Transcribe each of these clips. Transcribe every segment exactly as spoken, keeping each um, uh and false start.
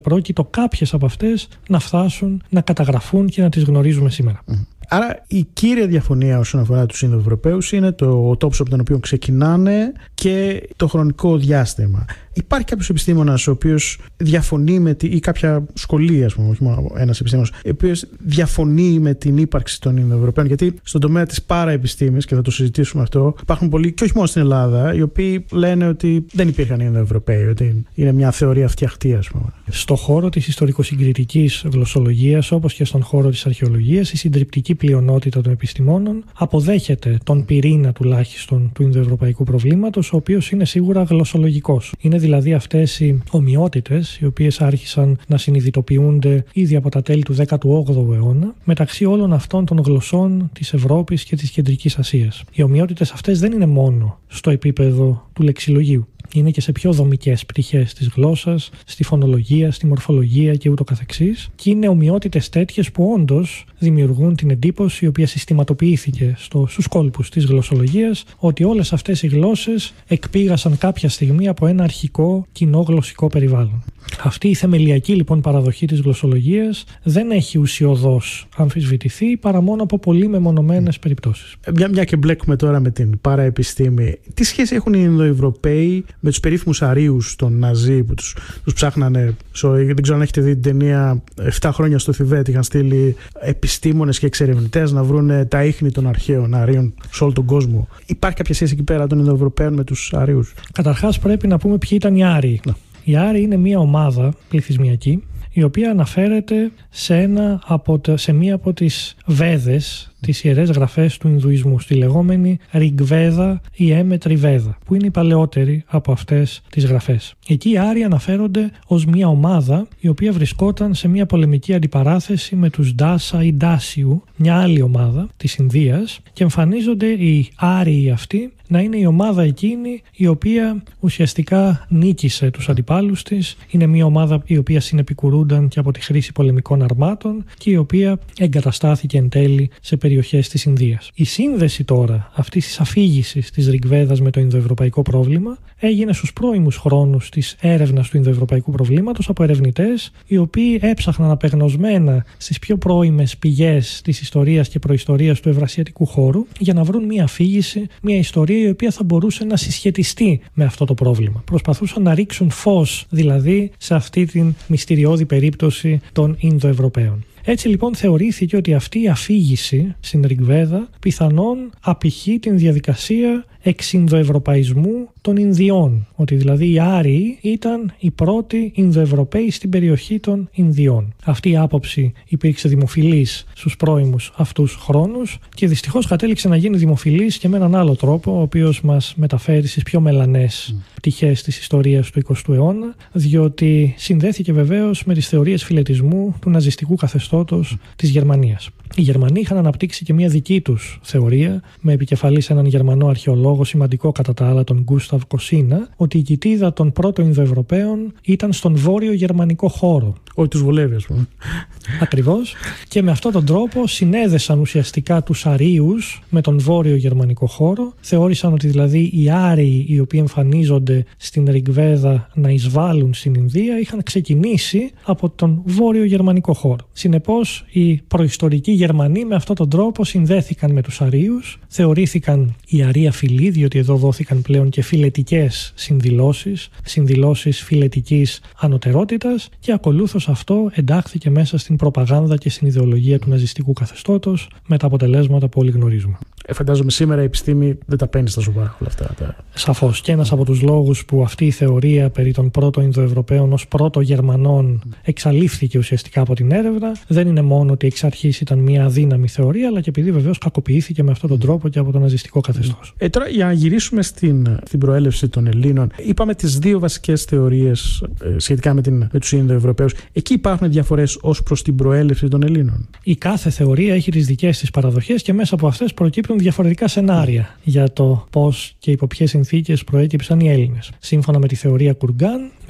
πρόκειτο κάποιες από αυτές να φτάσουν, να καταγραφούν και να τις γνωρίζουμε σήμερα. Mm. Άρα η κύρια διαφωνία όσον αφορά τους Ινδοευρωπαίους είναι το τόπος από τον οποίο ξεκινάνε και το χρονικό διάστημα. Υπάρχει κάποιος επιστήμονας ο οποίος διαφωνεί με τη, ή κάποια σχολεία, ας πούμε, όχι μόνο ένας επιστήμονας, ο οποίος διαφωνεί με την ύπαρξη των Ινδοευρωπαίων? Γιατί στον τομέα της παραεπιστήμης, και θα το συζητήσουμε αυτό, υπάρχουν πολλοί, και όχι μόνο στην Ελλάδα, οι οποίοι λένε ότι δεν υπήρχαν Ινδοευρωπαίοι, ότι είναι μια θεωρία φτιαχτή, ας πούμε. Στο χώρο της ιστορικοσυγκριτικής γλωσσολογίας, όπως και στον χώρο της αρχαιολογίας, η συντριπτική πλειονότητα των επιστημόνων αποδέχεται τον πυρήνα τουλάχιστον του Ινδοευρωπαϊκού προβλήματος, ο οποίος είναι σίγουρα γλωσσολογικός. Είναι δηλαδή αυτές οι ομοιότητες, οι οποίες άρχισαν να συνειδητοποιούνται ήδη από τα τέλη του δέκατου όγδοου αιώνα, μεταξύ όλων αυτών των γλωσσών της Ευρώπης και της Κεντρικής Ασίας. Οι ομοιότητες αυτές δεν είναι μόνο στο επίπεδο του λεξιλογίου. Είναι και σε πιο δομικές πτυχές της γλώσσας, στη φωνολογία, στη μορφολογία και ούτω καθεξής. Και είναι ομοιότητες τέτοιες που όντως δημιουργούν την εντύπωση, η οποία συστηματοποιήθηκε στο, στους κόλπους της γλωσσολογίας, ότι όλες αυτές οι γλώσσες εκπήγασαν κάποια στιγμή από ένα αρχικό κοινό γλωσσικό περιβάλλον. Αυτή η θεμελιακή λοιπόν παραδοχή της γλωσσολογίας δεν έχει ουσιωδώς αμφισβητηθεί παρά μόνο από πολύ μεμονωμένες περιπτώσεις. Μια, μια και μπλέκουμε τώρα με την παραεπιστήμη, τι σχέση έχουν οι Ινδοευρωπαίοι με τους περίφημους Αρίους των Ναζί που τους, τους ψάχνανε? So, δεν ξέρω αν έχετε δει την ταινία επτά χρόνια στο Θιβέτ. Είχαν στείλει επιστήμονες και εξερευνητές να βρουν τα ίχνη των αρχαίων Αρίων σε όλο τον κόσμο. Υπάρχει κάποια σχέση εκεί πέρα των Ινδοευρωπαίων με τους Αρίους? Καταρχάς πρέπει να πούμε ποιοι ήταν οι Άριοι. Να. Οι Άριοι είναι μια ομάδα πληθυσμιακή, η οποία αναφέρεται σε, ένα από τα, σε μία από τις Βέδες, τις ιερές γραφές του Ινδουισμού, στη λεγόμενη Ριγκβέδα ή Έμετρη Βέδα, που είναι η παλαιότερη από αυτές τις γραφές. Εκεί οι Άριοι αναφέρονται ως μια ομάδα η οποία βρισκόταν σε μια πολεμική αντιπαράθεση με τους Ντάσα ή Ντάσιου, μια άλλη ομάδα της Ινδίας, και εμφανίζονται οι Άριοι αυτοί να είναι η ομάδα εκείνη η οποία ουσιαστικά νίκησε τους αντιπάλους της. Είναι μια ομάδα η οποία συνεπικουρούνταν και από τη χρήση πολεμικών αρμάτων και η οποία εγκαταστάθηκε εν τέλει σε περιοχές της Ινδίας. Η σύνδεση τώρα αυτής της αφήγησης της Ριγκβέδας με το Ινδοευρωπαϊκό πρόβλημα έγινε στους πρώιμους χρόνους της έρευνας του Ινδοευρωπαϊκού προβλήματος από ερευνητές οι οποίοι έψαχναν απεγνωσμένα στις πιο πρώιμες πηγές της ιστορίας και προϊστορίας του ευρασιατικού χώρου για να βρουν μια αφήγηση, μια ιστορία η οποία θα μπορούσε να συσχετιστεί με αυτό το πρόβλημα. Προσπαθούσαν να ρίξουν φως δηλαδή σε αυτή την μυστηριώδη περίπτωση των Ινδοευρωπαίων. Έτσι λοιπόν θεωρήθηκε ότι αυτή η αφήγηση στην Ριγκβέδα πιθανόν απηχεί την διαδικασία εξινδοευρωπαϊσμού των Ινδιών. Ότι δηλαδή οι Άριοι ήταν οι πρώτοι Ινδοευρωπαίοι στην περιοχή των Ινδιών. Αυτή η άποψη υπήρξε δημοφιλής στους πρώιμους αυτούς χρόνους και δυστυχώς κατέληξε να γίνει δημοφιλής και με έναν άλλο τρόπο, ο οποίος μας μεταφέρει στις πιο μελανές mm. πτυχές της ιστορίας του εικοστού αιώνα, διότι συνδέθηκε βεβαίως με τις θεωρίες φιλετισμού του ναζιστικού καθεστώτος mm. της Γερμανίας. Οι Γερμανοί είχαν αναπτύξει και μια δική τους θεωρία, με επικεφαλής έναν Γερμανό αρχαιολόγο, σημαντικό κατά τα άλλα, τον Γκούσταβ Κοσίνα, ότι η κοιτίδα των πρώτων Ινδοευρωπαίων ήταν στον βόρειο γερμανικό χώρο. Όχι τους βολεύει, ας πούμε. Ακριβώς. Και με αυτόν τον τρόπο συνέδεσαν ουσιαστικά τους Αρίους με τον βόρειο γερμανικό χώρο. Θεώρησαν ότι δηλαδή οι Άριοι, οι οποίοι εμφανίζονται στην Ριγκβέδα να εισβάλλουν στην Ινδία, είχαν ξεκινήσει από τον βόρειο γερμανικό χώρο. Συνεπώς, οι προϊστορικοί Γερμανοί με αυτόν τον τρόπο συνδέθηκαν με τους Αρίους, θεωρήθηκαν οι Αρίαφιλοι, διότι εδώ δόθηκαν πλέον και φιλετικές συνδηλώσεις, συνδηλώσεις φιλετικής ανωτερότητας, και ακολούθως αυτό εντάχθηκε μέσα στην προπαγάνδα και στην ιδεολογία του ναζιστικού καθεστώτος, με τα αποτελέσματα που όλοι γνωρίζουμε. Ε, φαντάζομαι σήμερα η επιστήμη δεν τα παίρνει στα σοβαρά όλα αυτά. Τα... Σαφώς. Και ένας από τους λόγους που αυτή η θεωρία περί των πρώτων Ινδοευρωπαίων ως πρώτων Γερμανών εξαλείφθηκε ουσιαστικά από την έρευνα, δεν είναι μόνο ότι εξ αρχής ήταν μια αδύναμη θεωρία, αλλά και επειδή βεβαίως κακοποιήθηκε με αυτόν τον τρόπο και από το ναζιστικό καθεστώς. Ε, τώρα, για να γυρίσουμε στην, στην προέλευση των Ελλήνων, είπαμε τις δύο βασικές θεωρίες ε, σχετικά με, την, με τους Ινδοευρωπαίους. Εκεί υπάρχουν διαφορές ως προς την προέλευση των Ελλήνων? Η κάθε θεωρία έχει τις δικές της παραδοχές και μέσα από αυτές προκύπτουν διαφορετικά σενάρια mm. για το πώς και υπό ποιες συνθήκες προέκυψαν οι Έλληνες. Σύμφωνα με τη θεωρία Κουργκάν,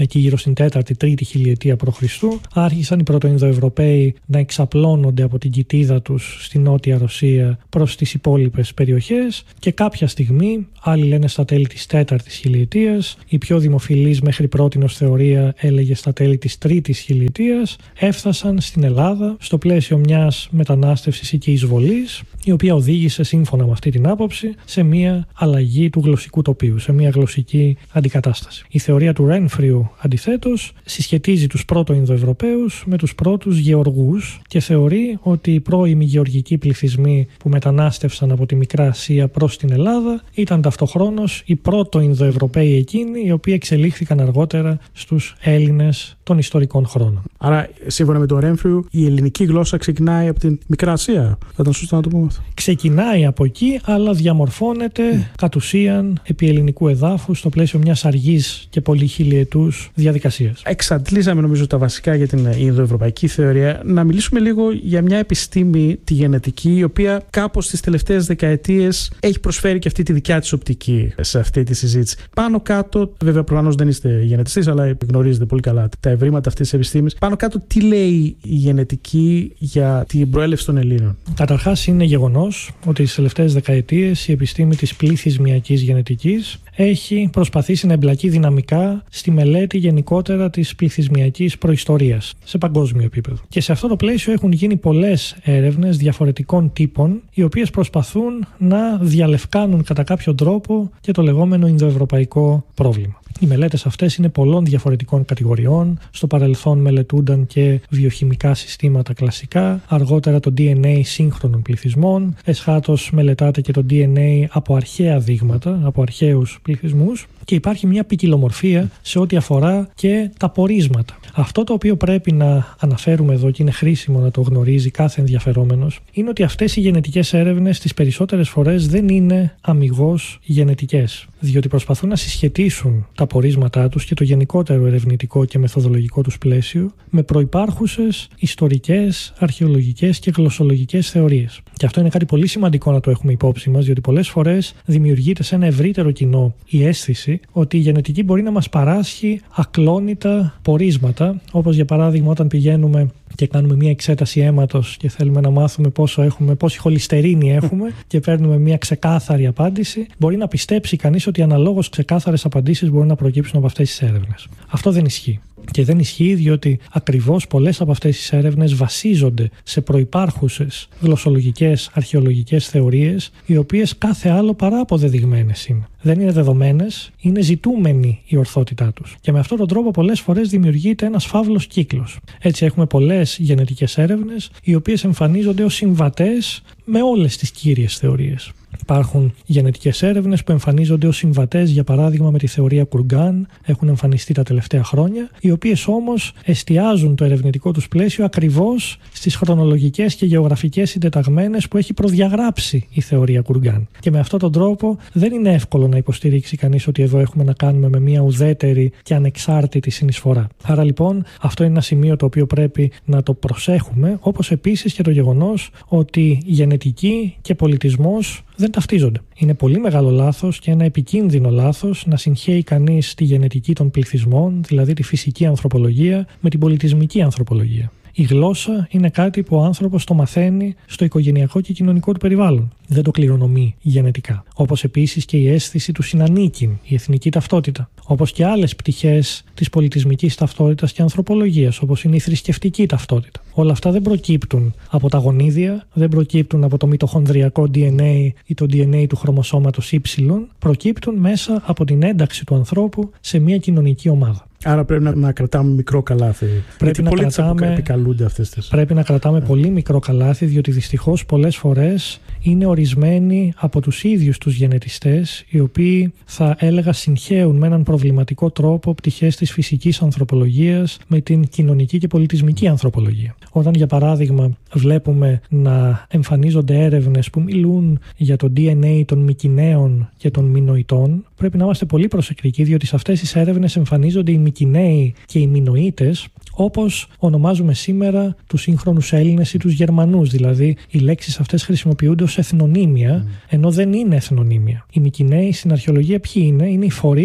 εκεί γύρω στην τέταρτη τρίτη χιλιετία π.Χ., άρχισαν οι πρωτοϊνδοευρωπαίοι να εξαπλώνονται από την κοιτίδα τους στη Νότια Ρωσία προς τις υπόλοιπες περιοχές και κάποια στιγμή, άλλοι λένε στα τέλη της τέταρτης χιλιετίας, η πιο δημοφιλής μέχρι πρότινος θεωρία έλεγε στα τέλη της τρίτης χιλιετίας, έφτασαν στην Ελλάδα στο πλαίσιο μιας μετανάστευσης και εισβολής, η οποία οδήγησε σύμφωνα με αυτή την άποψη σε μια αλλαγή του γλωσσικού τοπίου, σε μια γλωσσική αντικατάσταση. Η θεωρία του Ρένφριου, αντιθέτως, συσχετίζει τους πρώτο-Ινδοευρωπαίους με τους πρώτους γεωργούς και θεωρεί ότι οι πρώιμοι γεωργικοί πληθυσμοί που μετανάστευσαν από τη Μικρά Ασία προς την Ελλάδα ήταν ταυτοχρόνως οι πρώτο-Ινδοευρωπαίοι εκείνοι, οι οποίοι εξελίχθηκαν αργότερα στους Έλληνες των ιστορικών χρόνων. Άρα, σύμφωνα με τον Ρένφριου, η ελληνική γλώσσα ξεκινάει από την Μικρά Ασία. Θα ήταν σωστό να το πούμε αυτό? Ξεκινάει από εκεί, αλλά διαμορφώνεται mm. κατ' ουσίαν επί ελληνικού εδάφους στο πλαίσιο μιας αργής και πολυχιλιετούς διαδικασίας. Εξαντλήσαμε νομίζω τα βασικά για την Ινδοευρωπαϊκή θεωρία. Να μιλήσουμε λίγο για μια επιστήμη, τη γενετική, η οποία κάπως τις τελευταίες δεκαετίες έχει προσφέρει και αυτή τη δικιά της οπτική σε αυτή τη συζήτηση. Πάνω κάτω, βέβαια προφανώς δεν είστε γενετιστής, αλλά γνωρίζετε πολύ καλά τα ευρήματα αυτής της επιστήμης. Πάνω κάτω, τι λέει η γενετική για την προέλευση των Ελλήνων? Καταρχάς, είναι γεγονός ότι τις τελευταίες δεκαετίες η επιστήμη της πληθυσμιακής γενετικής έχει προσπαθήσει να εμπλακεί δυναμικά στη μελέτη γενικότερα της πληθυσμιακής προϊστορίας σε παγκόσμιο επίπεδο. Και σε αυτό το πλαίσιο έχουν γίνει πολλές έρευνες διαφορετικών τύπων, οι οποίες προσπαθούν να διαλευκάνουν κατά κάποιο τρόπο και το λεγόμενο Ινδοευρωπαϊκό πρόβλημα. Οι μελέτες αυτές είναι πολλών διαφορετικών κατηγοριών. Στο παρελθόν μελετούνταν και βιοχημικά συστήματα κλασικά, αργότερα το ντι εν έι σύγχρονων πληθυσμών, εσχάτως μελετάται και το ντι εν έι από αρχαία δείγματα, από αρχαίους πληθυσμούς, και υπάρχει μια ποικιλομορφία σε ό,τι αφορά και τα πορίσματα. Αυτό το οποίο πρέπει να αναφέρουμε εδώ και είναι χρήσιμο να το γνωρίζει κάθε ενδιαφερόμενος, είναι ότι αυτές οι γενετικές έρευνες τις περισσότερες φορές δεν είναι αμιγώς γενετικές, διότι προσπαθούν να συσχετίσουν τα πορίσματά τους και το γενικότερο ερευνητικό και μεθοδολογικό τους πλαίσιο με προϋπάρχουσες ιστορικές, αρχαιολογικές και γλωσσολογικές θεωρίες. Και αυτό είναι κάτι πολύ σημαντικό να το έχουμε υπόψη μας, διότι πολλές φορές δημιουργείται σε ένα ευρύτερο κοινό η αίσθηση ότι η γενετική μπορεί να μας παράσχει ακλόνητα πορίσματα, όπως για παράδειγμα όταν πηγαίνουμε και κάνουμε μια εξέταση αίματος και θέλουμε να μάθουμε πόσο έχουμε, πόση χολυστερίνη έχουμε και παίρνουμε μια ξεκάθαρη απάντηση, μπορεί να πιστέψει κανείς ότι αναλόγως ξεκάθαρες απαντήσεις μπορούν να προκύψουν από αυτές τις έρευνες. Αυτό δεν ισχύει. Και δεν ισχύει διότι ακριβώς πολλές από αυτές τις έρευνες βασίζονται σε προϋπάρχουσες γλωσσολογικές, αρχαιολογικές θεωρίες, οι οποίες κάθε άλλο παρά αποδεδειγμένες είναι. Δεν είναι δεδομένες, είναι ζητούμενη η ορθότητά τους. Και με αυτόν τον τρόπο πολλές φορές δημιουργείται ένας φαύλος κύκλος. Έτσι έχουμε πολλές γενετικές έρευνες, οι οποίες εμφανίζονται ως συμβατές με όλες τις κύριες θεωρίες. Υπάρχουν γενετικές έρευνες που εμφανίζονται ως συμβατές, για παράδειγμα με τη θεωρία Κουργκάν, έχουν εμφανιστεί τα τελευταία χρόνια, οι οποίες όμως εστιάζουν το ερευνητικό τους πλαίσιο ακριβώς στις χρονολογικές και γεωγραφικές συντεταγμένες που έχει προδιαγράψει η θεωρία Κουργκάν. Και με αυτόν τον τρόπο δεν είναι εύκολο να υποστηρίξει κανείς ότι εδώ έχουμε να κάνουμε με μια ουδέτερη και ανεξάρτητη συνεισφορά. Άρα λοιπόν αυτό είναι ένα σημείο το οποίο πρέπει να το προσέχουμε, όπως επίσης και το γεγονός ότι γενετική και πολιτισμός δεν ταυτίζονται. Είναι πολύ μεγάλο λάθος και ένα επικίνδυνο λάθος να συγχαίει κανείς τη γενετική των πληθυσμών, δηλαδή τη φυσική ανθρωπολογία, με την πολιτισμική ανθρωπολογία. Η γλώσσα είναι κάτι που ο άνθρωπος το μαθαίνει στο οικογενειακό και κοινωνικό του περιβάλλον. Δεν το κληρονομεί γενετικά. Όπως επίσης και η αίσθηση του συνανίκην, η εθνική ταυτότητα. Όπως και άλλες πτυχές της πολιτισμικής ταυτότητας και ανθρωπολογίας, όπως είναι η θρησκευτική ταυτότητα. Όλα αυτά δεν προκύπτουν από τα γονίδια, δεν προκύπτουν από το μυτοχονδριακό ντι εν έι ή το ντι εν έι του χρωμοσώματος Y, προκύπτουν μέσα από την ένταξη του ανθρώπου σε μια κοινωνική ομάδα. Άρα πρέπει να, να κρατάμε μικρό καλάθι. Πρέπει να κρατάμε, επικαλούνται αυτές τις... πρέπει να κρατάμε yeah. πολύ μικρό καλάθι, διότι δυστυχώς πολλές φορές είναι ορισμένοι από τους ίδιους τους γενετιστές, οι οποίοι θα έλεγα συγχαίουν με έναν προβληματικό τρόπο πτυχές της φυσικής ανθρωπολογίας με την κοινωνική και πολιτισμική ανθρωπολογία. Όταν για παράδειγμα βλέπουμε να εμφανίζονται έρευνες που μιλούν για το ντι εν έι των Μικηναίων και των Μινοητών, πρέπει να είμαστε πολύ προσεκτικοί, διότι σε αυτές τις έρευνες εμφανίζονται οι Μικηναίοι και οι Μινοίτες όπως ονομάζουμε σήμερα τους σύγχρονους Έλληνες ή τους Γερμανούς. Δηλαδή, οι λέξεις αυτές χρησιμοποιούνται ως εθνονύμια, mm. ενώ δεν είναι εθνονύμια. Οι Μικηναίοι στην αρχαιολογία ποιοι είναι? Είναι οι φορείς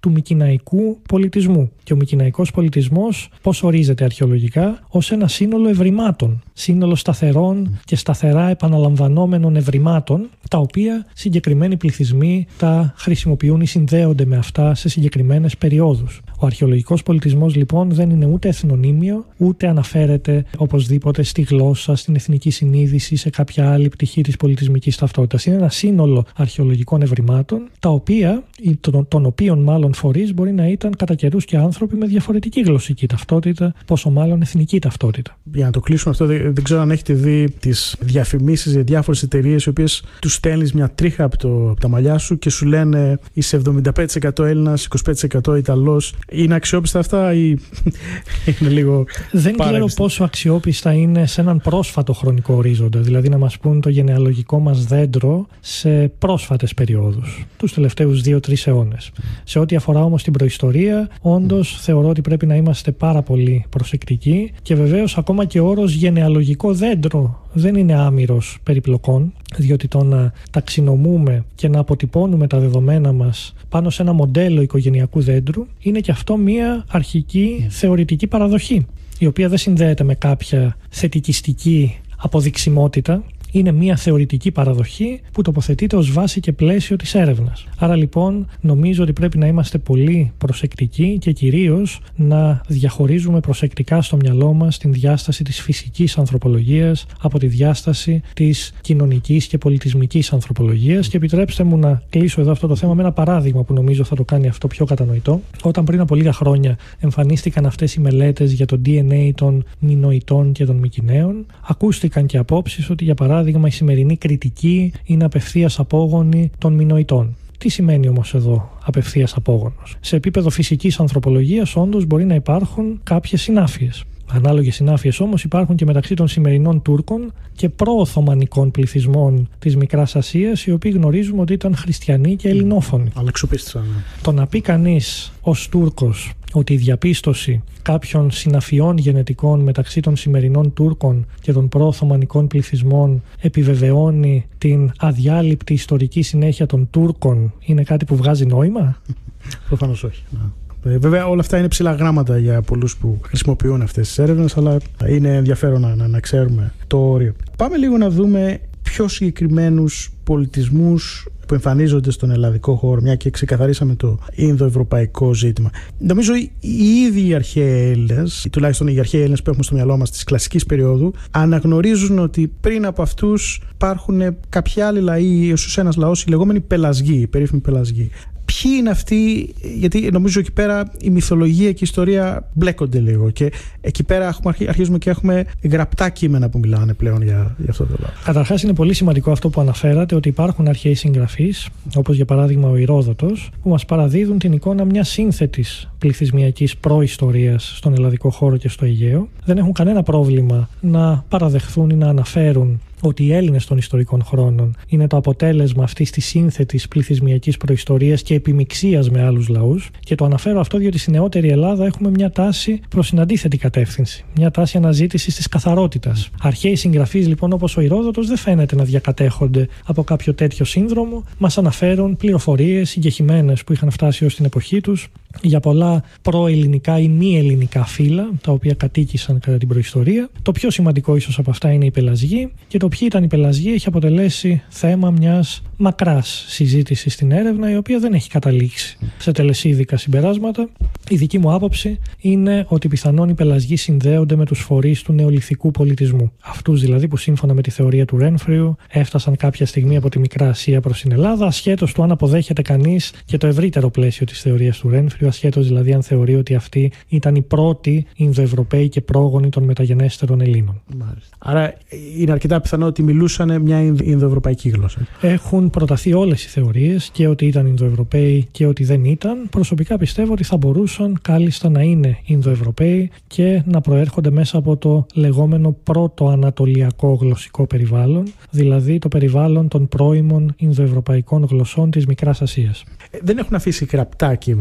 του μικηναϊκού πολιτισμού. Και ο μικηναϊκός πολιτισμός πώς ορίζεται αρχαιολογικά? Ως ένα σύνολο ευρημάτων. Σύνολο σταθερών και σταθερά επαναλαμβανόμενων ευρημάτων, τα οποία συγκεκριμένοι πληθυσμοί τα χρησιμοποιούν ή συνδέονται με αυτά σε συγκεκριμένες περιόδους. Ο αρχαιολογικός πολιτισμός λοιπόν δεν είναι ούτε εθνονύμιο, ούτε αναφέρεται οπωσδήποτε στη γλώσσα, στην εθνική συνείδηση, σε κάποια άλλη πτυχή της πολιτισμικής ταυτότητας. Είναι ένα σύνολο αρχαιολογικών ευρημάτων, τα οποία, των, των οποίων μάλλον φορείς μπορεί να ήταν κατά καιρούς και άνθρωποι με διαφορετική γλωσσική ταυτότητα, πόσο μάλλον εθνική ταυτότητα. Για να το κλείσουμε αυτό, δεν, δεν ξέρω αν έχετε δει τις διαφημίσεις για διάφορες εταιρείες, οι οποίες τους στέλνεις μια τρίχα από, το, από τα μαλλιά σου και σου λένε είσαι εβδομήντα πέντε τοις εκατό Έλληνας, είκοσι πέντε τοις εκατό Ιταλός. Είναι αξιόπιστα αυτά ή είναι λίγο. Δεν ξέρω πόσο αξιόπιστα είναι σε έναν πρόσφατο χρονικό ορίζοντα, δηλαδή να μας πούν το γενεαλογικό μας δέντρο σε πρόσφατες περιόδους, τους τελευταίους δύο-τρεις αιώνες. Σε ό,τι αφορά όμως την προϊστορία, όντως θεωρώ ότι πρέπει να είμαστε πάρα πολύ προσεκτικοί και βεβαίως ακόμα και ο όρος γενεαλογικό δέντρο δεν είναι άμυρος περιπλοκών, διότι το να ταξινομούμε και να αποτυπώνουμε τα δεδομένα μας πάνω σε ένα μοντέλο οικογενειακού δέντρου είναι και αυτό μία αρχική θεωρητική παραδοχή, η οποία δεν συνδέεται με κάποια θετικιστική αποδειξιμότητα. Είναι μια θεωρητική παραδοχή που τοποθετείται ως βάση και πλαίσιο της έρευνας. Άρα λοιπόν νομίζω ότι πρέπει να είμαστε πολύ προσεκτικοί και κυρίως να διαχωρίζουμε προσεκτικά στο μυαλό μας την διάσταση της φυσικής ανθρωπολογίας από τη διάσταση της κοινωνικής και πολιτισμικής ανθρωπολογίας. Και επιτρέψτε μου να κλείσω εδώ αυτό το θέμα με ένα παράδειγμα που νομίζω θα το κάνει αυτό πιο κατανοητό. Όταν πριν από λίγα χρόνια εμφανίστηκαν αυτές οι μελέτες για το ντι εν έι των μινοητών και των μικηναίων, ακούστηκαν και απόψεις ότι για παράδειγμα η σημερινή κριτική είναι απευθείας απόγονη των μινοητών. Τι σημαίνει όμως εδώ απευθείας απόγονος? Σε επίπεδο φυσικής ανθρωπολογίας όντως μπορεί να υπάρχουν κάποιες συνάφειες. Ανάλογες συνάφειες όμως υπάρχουν και μεταξύ των σημερινών Τούρκων και προ-Οθωμανικών πληθυσμών της Μικράς Ασίας, οι οποίοι γνωρίζουμε ότι ήταν χριστιανοί και ελληνόφωνοι. Αλλά ξοπίστησαν. Το να πει κανείς ως Τούρκος ότι η διαπίστωση κάποιων συναφιών γενετικών μεταξύ των σημερινών Τούρκων και των προ-Οθωμανικών πληθυσμών επιβεβαιώνει την αδιάλειπτη ιστορική συνέχεια των Τούρκων είναι κάτι που βγάζει νόημα? Προφανώς όχι. Βέβαια όλα αυτά είναι ψηλά γράμματα για πολλούς που χρησιμοποιούν αυτές τις έρευνες, αλλά είναι ενδιαφέρον να, να, να ξέρουμε το όριο. Πάμε λίγο να δούμε πιο συγκεκριμένους πολιτισμούς που εμφανίζονται στον ελλαδικό χώρο, μια και ξεκαθαρίσαμε το Ινδοευρωπαϊκό ζήτημα. Νομίζω οι ίδιοι οι αρχαίοι Έλληνες, τουλάχιστον οι αρχαίοι Έλληνες που έχουμε στο μυαλό μας της κλασικής περίοδου, αναγνωρίζουν ότι πριν από αυτούς υπάρχουν κάποιοι άλλοι λαοί, ίσως ένας λαός, οι λεγόμενοι πελασγοί, οι περίφημοι πελασγοί. Ποιοι είναι αυτοί, γιατί νομίζω εκεί πέρα η μυθολογία και η ιστορία μπλέκονται λίγο και εκεί πέρα έχουμε, αρχίζουμε και έχουμε γραπτά κείμενα που μιλάνε πλέον για, για αυτό το λόγο. Καταρχάς είναι πολύ σημαντικό αυτό που αναφέρατε, ότι υπάρχουν αρχαίοι συγγραφείς, όπως για παράδειγμα ο Ηρόδοτος, που μας παραδίδουν την εικόνα μιας σύνθετης πληθυσμιακής προϊστορίας στον ελλαδικό χώρο και στο Αιγαίο. Δεν έχουν κανένα πρόβλημα να παραδεχθούν ή να αναφέρουν ότι οι Έλληνες των ιστορικών χρόνων είναι το αποτέλεσμα αυτής της σύνθετης πληθυσμιακής προϊστορίας και επιμιξίας με άλλους λαούς. Και το αναφέρω αυτό διότι στη νεότερη Ελλάδα έχουμε μια τάση προς την αντίθετη κατεύθυνση. Μια τάση αναζήτησης της καθαρότητας. Αρχαίοι συγγραφείς λοιπόν όπως ο Ηρόδοτος δεν φαίνεται να διακατέχονται από κάποιο τέτοιο σύνδρομο. Μας αναφέρουν πληροφορίες συγκεχημένες που είχαν φτάσει ως την εποχή τους για πολλά προελληνικά ή μη ελληνικά φύλλα τα οποία κατοίκησαν κατά την προϊστορία. Το πιο σημαντικό ίσως από αυτά είναι οι πελασγοί, και το ποιοι ήταν οι πελασγοί έχει αποτελέσει θέμα μιας μακράς συζήτησης στην έρευνα, η οποία δεν έχει καταλήξει σε τελεσίδικα συμπεράσματα. Η δική μου άποψη είναι ότι πιθανόν οι πελασγοί συνδέονται με τους φορείς του νεολιθικού πολιτισμού. Αυτούς δηλαδή που σύμφωνα με τη θεωρία του Ρένφριου έφτασαν κάποια στιγμή από τη Μικρά Ασία προς την Ελλάδα, ασχέτως του αν αποδέχεται κανείς και το ευρύτερο πλαίσιο της θεωρίας του Ρένφριου, ασχέτως δηλαδή αν θεωρεί ότι αυτοί ήταν οι πρώτοι Ινδοευρωπαίοι και πρόγονοι των μεταγενέστερων Ελλήνων. Μάλιστα. Άρα είναι αρκετά πιθανό ότι μιλούσαν μια Ινδοευρωπαϊκή γλώσσα. Έχουν προταθεί όλες οι θεωρίες, και ότι ήταν Ινδοευρωπαίοι και ότι δεν ήταν. Προσωπικά πιστεύω ότι θα μπορούσαν κάλλιστα να είναι Ινδοευρωπαίοι και να προέρχονται μέσα από το λεγόμενο πρώτο ανατολιακό γλωσσικό περιβάλλον, δηλαδή το περιβάλλον των πρώιμων Ινδοευρωπαϊκών γλωσσών της Μικράς Ασίας. Δεν έχουν αφήσει γραπτά κείμενα, έτσι, γιατί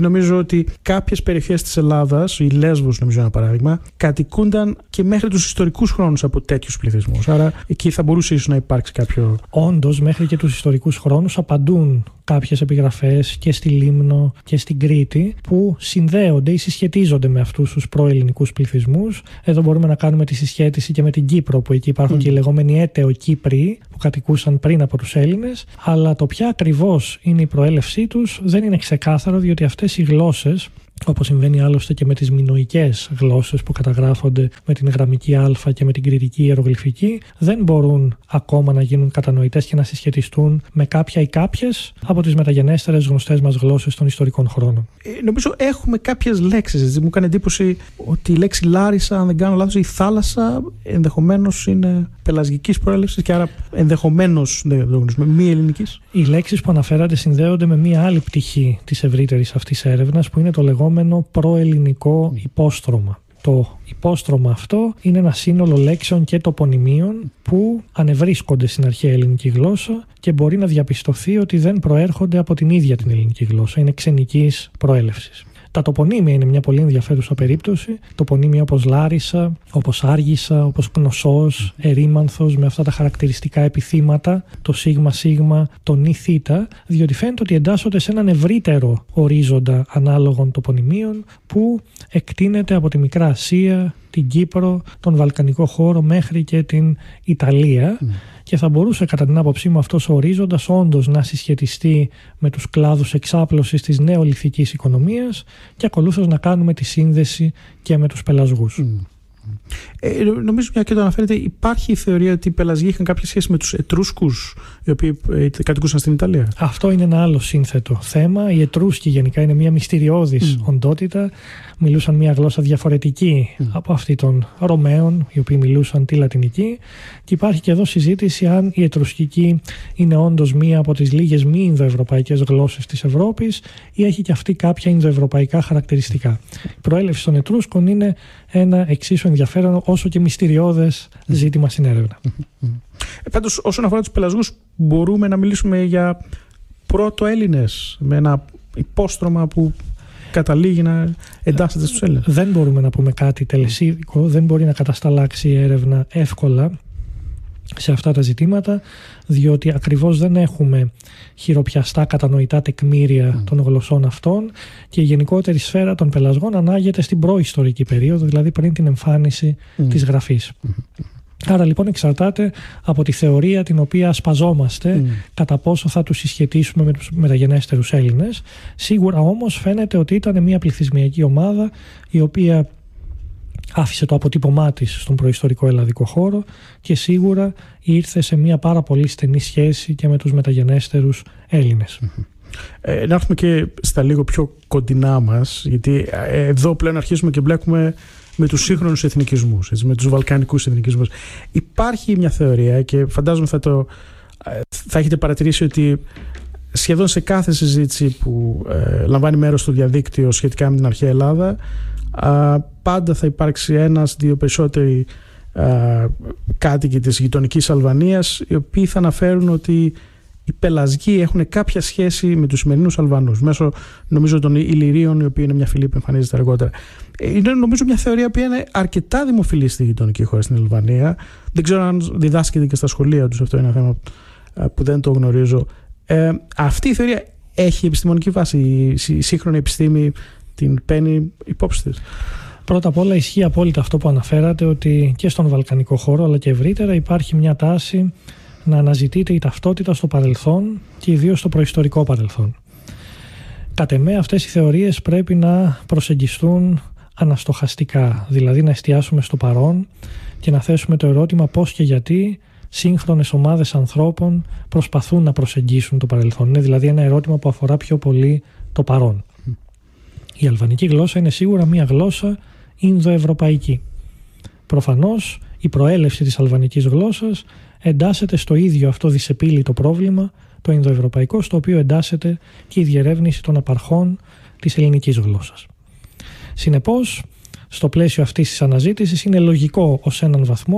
νομίζω ότι κάποιες περιοχές της Ελλάδας, η Λέσβος νομίζω ένα παράδειγμα, κατοικούνταν και μέχρι τους ιστορικούς χρόνους από τέτοιους πληθυσμούς. Άρα εκεί θα μπορούσε ίσως να υπάρξει κάποιο. Όντως, μέχρι και τους ιστορικούς χρόνους απαντούν κάποιες επιγραφές και στη Λίμνο και στην Κρήτη που συνδέονται ή συσχετίζονται με αυτούς τους προελληνικούς πληθυσμούς. Εδώ μπορούμε να κάνουμε τη συσχέτιση και με την Κύπρο, που εκεί υπάρχουν mm. και οι λεγόμενοι Αίτεο-Κύπριοι που κατοικούσαν πριν από τους Έλληνες. Αλλά το ποια ακριβώς είναι η προέλευσή τους δεν είναι ξεκάθαρο, διότι αυτές οι γλώσσες, όπως συμβαίνει άλλωστε και με τις μινωικές γλώσσες που καταγράφονται με την γραμμική Α και με την κρητική ιερογλυφική, δεν μπορούν ακόμα να γίνουν κατανοητές και να συσχετιστούν με κάποια ή κάποιες από τις μεταγενέστερες γνωστές μας γλώσσες των ιστορικών χρόνων. Ε, νομίζω έχουμε κάποιες λέξεις. Μου έκανε εντύπωση ότι η λέξη Λάρισα, αν δεν κάνω λάθος, η θάλασσα ενδεχομένως είναι πελασγικής προέλευσης και άρα ενδεχομένως δεν το γνωρίζουμε, μη ελληνικής. Οι λέξεις που αναφέρατε συνδέονται με μία άλλη πτυχή της ευρύτερης αυτής έρευνας, που είναι το λεγόμενο προελληνικό υπόστρωμα. Το υπόστρωμα αυτό είναι ένα σύνολο λέξεων και τοπονυμίων που ανεβρίσκονται στην αρχαία ελληνική γλώσσα και μπορεί να διαπιστωθεί ότι δεν προέρχονται από την ίδια την ελληνική γλώσσα, είναι ξενικής προέλευσης. Τα τοπονύμια είναι μια πολύ ενδιαφέρουσα περίπτωση. Τοπονύμια όπως Λάρισα, όπως Άργυσα, όπως Κνωσός, Ερήμανθος, με αυτά τα χαρακτηριστικά επιθύματα, το σίγμα σίγμα, το νι θήτα, διότι φαίνεται ότι εντάσσονται σε έναν ευρύτερο ορίζοντα ανάλογων τοπονυμίων που εκτείνεται από τη Μικρά Ασία, την Κύπρο, τον Βαλκανικό χώρο μέχρι και την Ιταλία. Mm. Και θα μπορούσε κατά την άποψή μου αυτός ο ορίζοντας όντως να συσχετιστεί με τους κλάδους εξάπλωσης της νεολιθικής οικονομίας και ακολούθως να κάνουμε τη σύνδεση και με τους πελασγούς. Mm. Ε, νομίζω, μια και το αναφέρετε, υπάρχει η θεωρία ότι οι πελασγοί είχαν κάποια σχέση με τους Ετρούσκους, οι οποίοι ε, κατοικούσαν στην Ιταλία. Αυτό είναι ένα άλλο σύνθετο θέμα. Οι Ετρούσκοι γενικά είναι μια μυστηριώδης mm. οντότητα. Μιλούσαν μια γλώσσα διαφορετική mm. από αυτή των Ρωμαίων, οι οποίοι μιλούσαν τη λατινική. Και υπάρχει και εδώ συζήτηση αν η Ετρουσκική είναι όντως μία από τις λίγες μη ινδοευρωπαϊκές γλώσσες της Ευρώπης ή έχει και αυτή κάποια ινδοευρωπαϊκά χαρακτηριστικά. Η προέλευση των Ετρούσκων είναι ένα εξίσου ενδιαφέρον όσο και μυστηριώδες ζήτημα στην έρευνα. Ε, πάντως, όσον αφορά τους πελασγούς, μπορούμε να μιλήσουμε για πρώτο Έλληνες με ένα υπόστρωμα που καταλήγει να εντάσσεται στους Έλληνες. Δεν μπορούμε να πούμε κάτι τελεσίδικο, δεν μπορεί να κατασταλάξει η έρευνα εύκολα σε αυτά τα ζητήματα, διότι ακριβώς δεν έχουμε χειροπιαστά κατανοητά τεκμήρια mm. των γλωσσών αυτών και η γενικότερη σφαίρα των πελασγών ανάγεται στην προϊστορική περίοδο, δηλαδή πριν την εμφάνιση mm. της γραφής. Mm. Άρα λοιπόν εξαρτάται από τη θεωρία την οποία ασπαζόμαστε mm. κατά πόσο θα τους συσχετίσουμε με τους μεταγενέστερους Έλληνες. Σίγουρα όμως φαίνεται ότι ήταν μια πληθυσμιακή ομάδα η οποία άφησε το αποτύπωμά της στον προϊστορικό ελλαδικό χώρο και σίγουρα ήρθε σε μια πάρα πολύ στενή σχέση και με τους μεταγενέστερους Έλληνες. Ε, να έρθουμε και στα λίγο πιο κοντινά μας, γιατί εδώ πλέον αρχίζουμε και μπλέκουμε με τους σύγχρονους εθνικισμούς, έτσι, με τους βαλκανικούς εθνικισμούς. Υπάρχει μια θεωρία και φαντάζομαι θα, το, θα έχετε παρατηρήσει ότι σχεδόν σε κάθε συζήτηση που ε, λαμβάνει μέρος στο διαδίκτυο σχετικά με την αρχαία Ελλάδα, α, πάντα θα υπάρξει ένας, δύο περισσότεροι α, κάτοικοι της γειτονικής Αλβανίας, οι οποίοι θα αναφέρουν ότι οι πελασγοί έχουν κάποια σχέση με τους σημερινούς Αλβανούς, μέσω νομίζω των Ηλυρίων, οι οποίοι είναι μια φυλή που εμφανίζεται αργότερα. Είναι νομίζω μια θεωρία που είναι αρκετά δημοφιλή στη γειτονική χώρα, στην Αλβανία. Δεν ξέρω αν διδάσκεται και στα σχολεία τους, αυτό είναι ένα θέμα που δεν το γνωρίζω. Ε, αυτή η θεωρία έχει επιστημονική βάση, η σύγχρονη επιστήμη την παίρνει υπόψη της? Πρώτα απ' όλα ισχύει απόλυτα αυτό που αναφέρατε, ότι και στον βαλκανικό χώρο αλλά και ευρύτερα υπάρχει μια τάση να αναζητείται η ταυτότητα στο παρελθόν και ιδίως στο προϊστορικό παρελθόν. Κατ' εμέ αυτές οι θεωρίες πρέπει να προσεγγιστούν αναστοχαστικά, δηλαδή να εστιάσουμε στο παρόν και να θέσουμε το ερώτημα πώς και γιατί σύγχρονες ομάδες ανθρώπων προσπαθούν να προσεγγίσουν το παρελθόν. Είναι δηλαδή ένα ερώτημα που αφορά πιο πολύ το παρόν. Η αλβανική γλώσσα είναι σίγουρα μια γλώσσα ινδοευρωπαϊκή. Προφανώς η προέλευση της αλβανικής γλώσσας εντάσσεται στο ίδιο αυτό δυσεπίλητο πρόβλημα, το ινδοευρωπαϊκό, στο οποίο εντάσσεται και η διερεύνηση των απαρχών της ελληνικής γλώσσας. Συνεπώς, στο πλαίσιο αυτής της αναζήτησης είναι λογικό ως έναν βαθμό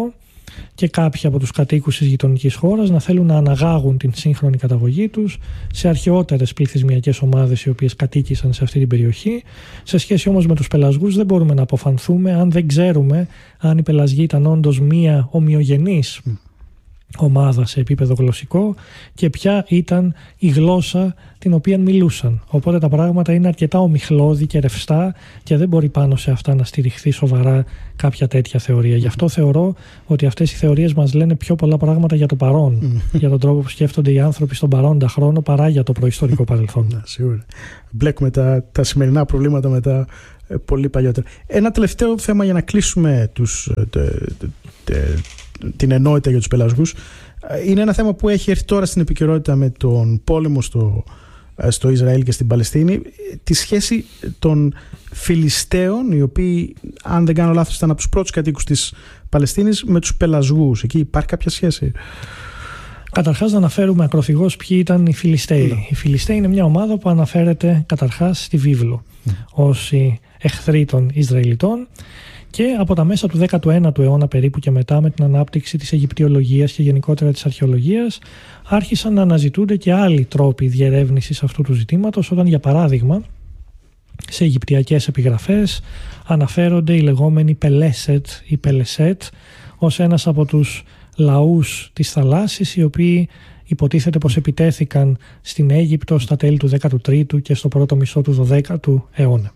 και κάποιοι από τους κατοίκους της γειτονικής χώρας να θέλουν να αναγάγουν την σύγχρονη καταγωγή τους σε αρχαιότερες πληθυσμιακές ομάδες οι οποίες κατοίκησαν σε αυτή την περιοχή. Σε σχέση όμως με τους πελασγούς δεν μπορούμε να αποφανθούμε αν δεν ξέρουμε αν οι πελασγοί ήταν όντως μία ομοιογενής ομάδα σε επίπεδο γλωσσικό και ποια ήταν η γλώσσα την οποία μιλούσαν. Οπότε τα πράγματα είναι αρκετά ομιχλώδη και ρευστά και δεν μπορεί πάνω σε αυτά να στηριχθεί σοβαρά κάποια τέτοια θεωρία. Γι' αυτό θεωρώ ότι αυτές οι θεωρίες μας λένε πιο πολλά πράγματα για το παρόν, για τον τρόπο που σκέφτονται οι άνθρωποι στον παρόντα χρόνο παρά για το προϊστορικό παρελθόν. Να, σίγουρα. Μπλέκουμε τα, τα σημερινά προβλήματα με τα ε, πολύ παλιότερα. Ένα τελευταίο θέμα για να κλείσουμε τους, τε, τε, τε, την ενότητα για τους πελασγούς. Είναι ένα θέμα που έχει έρθει τώρα στην επικαιρότητα με τον πόλεμο στο, στο Ισραήλ και στην Παλαιστίνη, τη σχέση των Φιλιστέων, οι οποίοι, αν δεν κάνω λάθος, ήταν από τους πρώτους κατοίκους της Παλαιστίνης, με τους πελασγούς. Εκεί υπάρχει κάποια σχέση? Καταρχάς να αναφέρουμε ακροθυγώς ποιοι ήταν οι Φιλιστέοι. Ναι. Οι Φιλιστέοι είναι μια ομάδα που αναφέρεται καταρχάς στη βίβλο mm. ως οι εχθροί των Ισραηλιτών. Και από τα μέσα του δέκατου ένατου αιώνα περίπου και μετά, με την ανάπτυξη της Αιγυπτιολογίας και γενικότερα της αρχαιολογίας, άρχισαν να αναζητούνται και άλλοι τρόποι διερεύνησης αυτού του ζητήματος, όταν για παράδειγμα σε αιγυπτιακές επιγραφές αναφέρονται οι λεγόμενοι Πελέσετ ή Πελεσέτ ως ένας από τους λαούς της θαλάσσης, οι οποίοι υποτίθεται πως επιτέθηκαν στην Αίγυπτο στα τέλη του δέκατου τρίτου και στο πρώτο μισό του δωδέκατου αιώνα.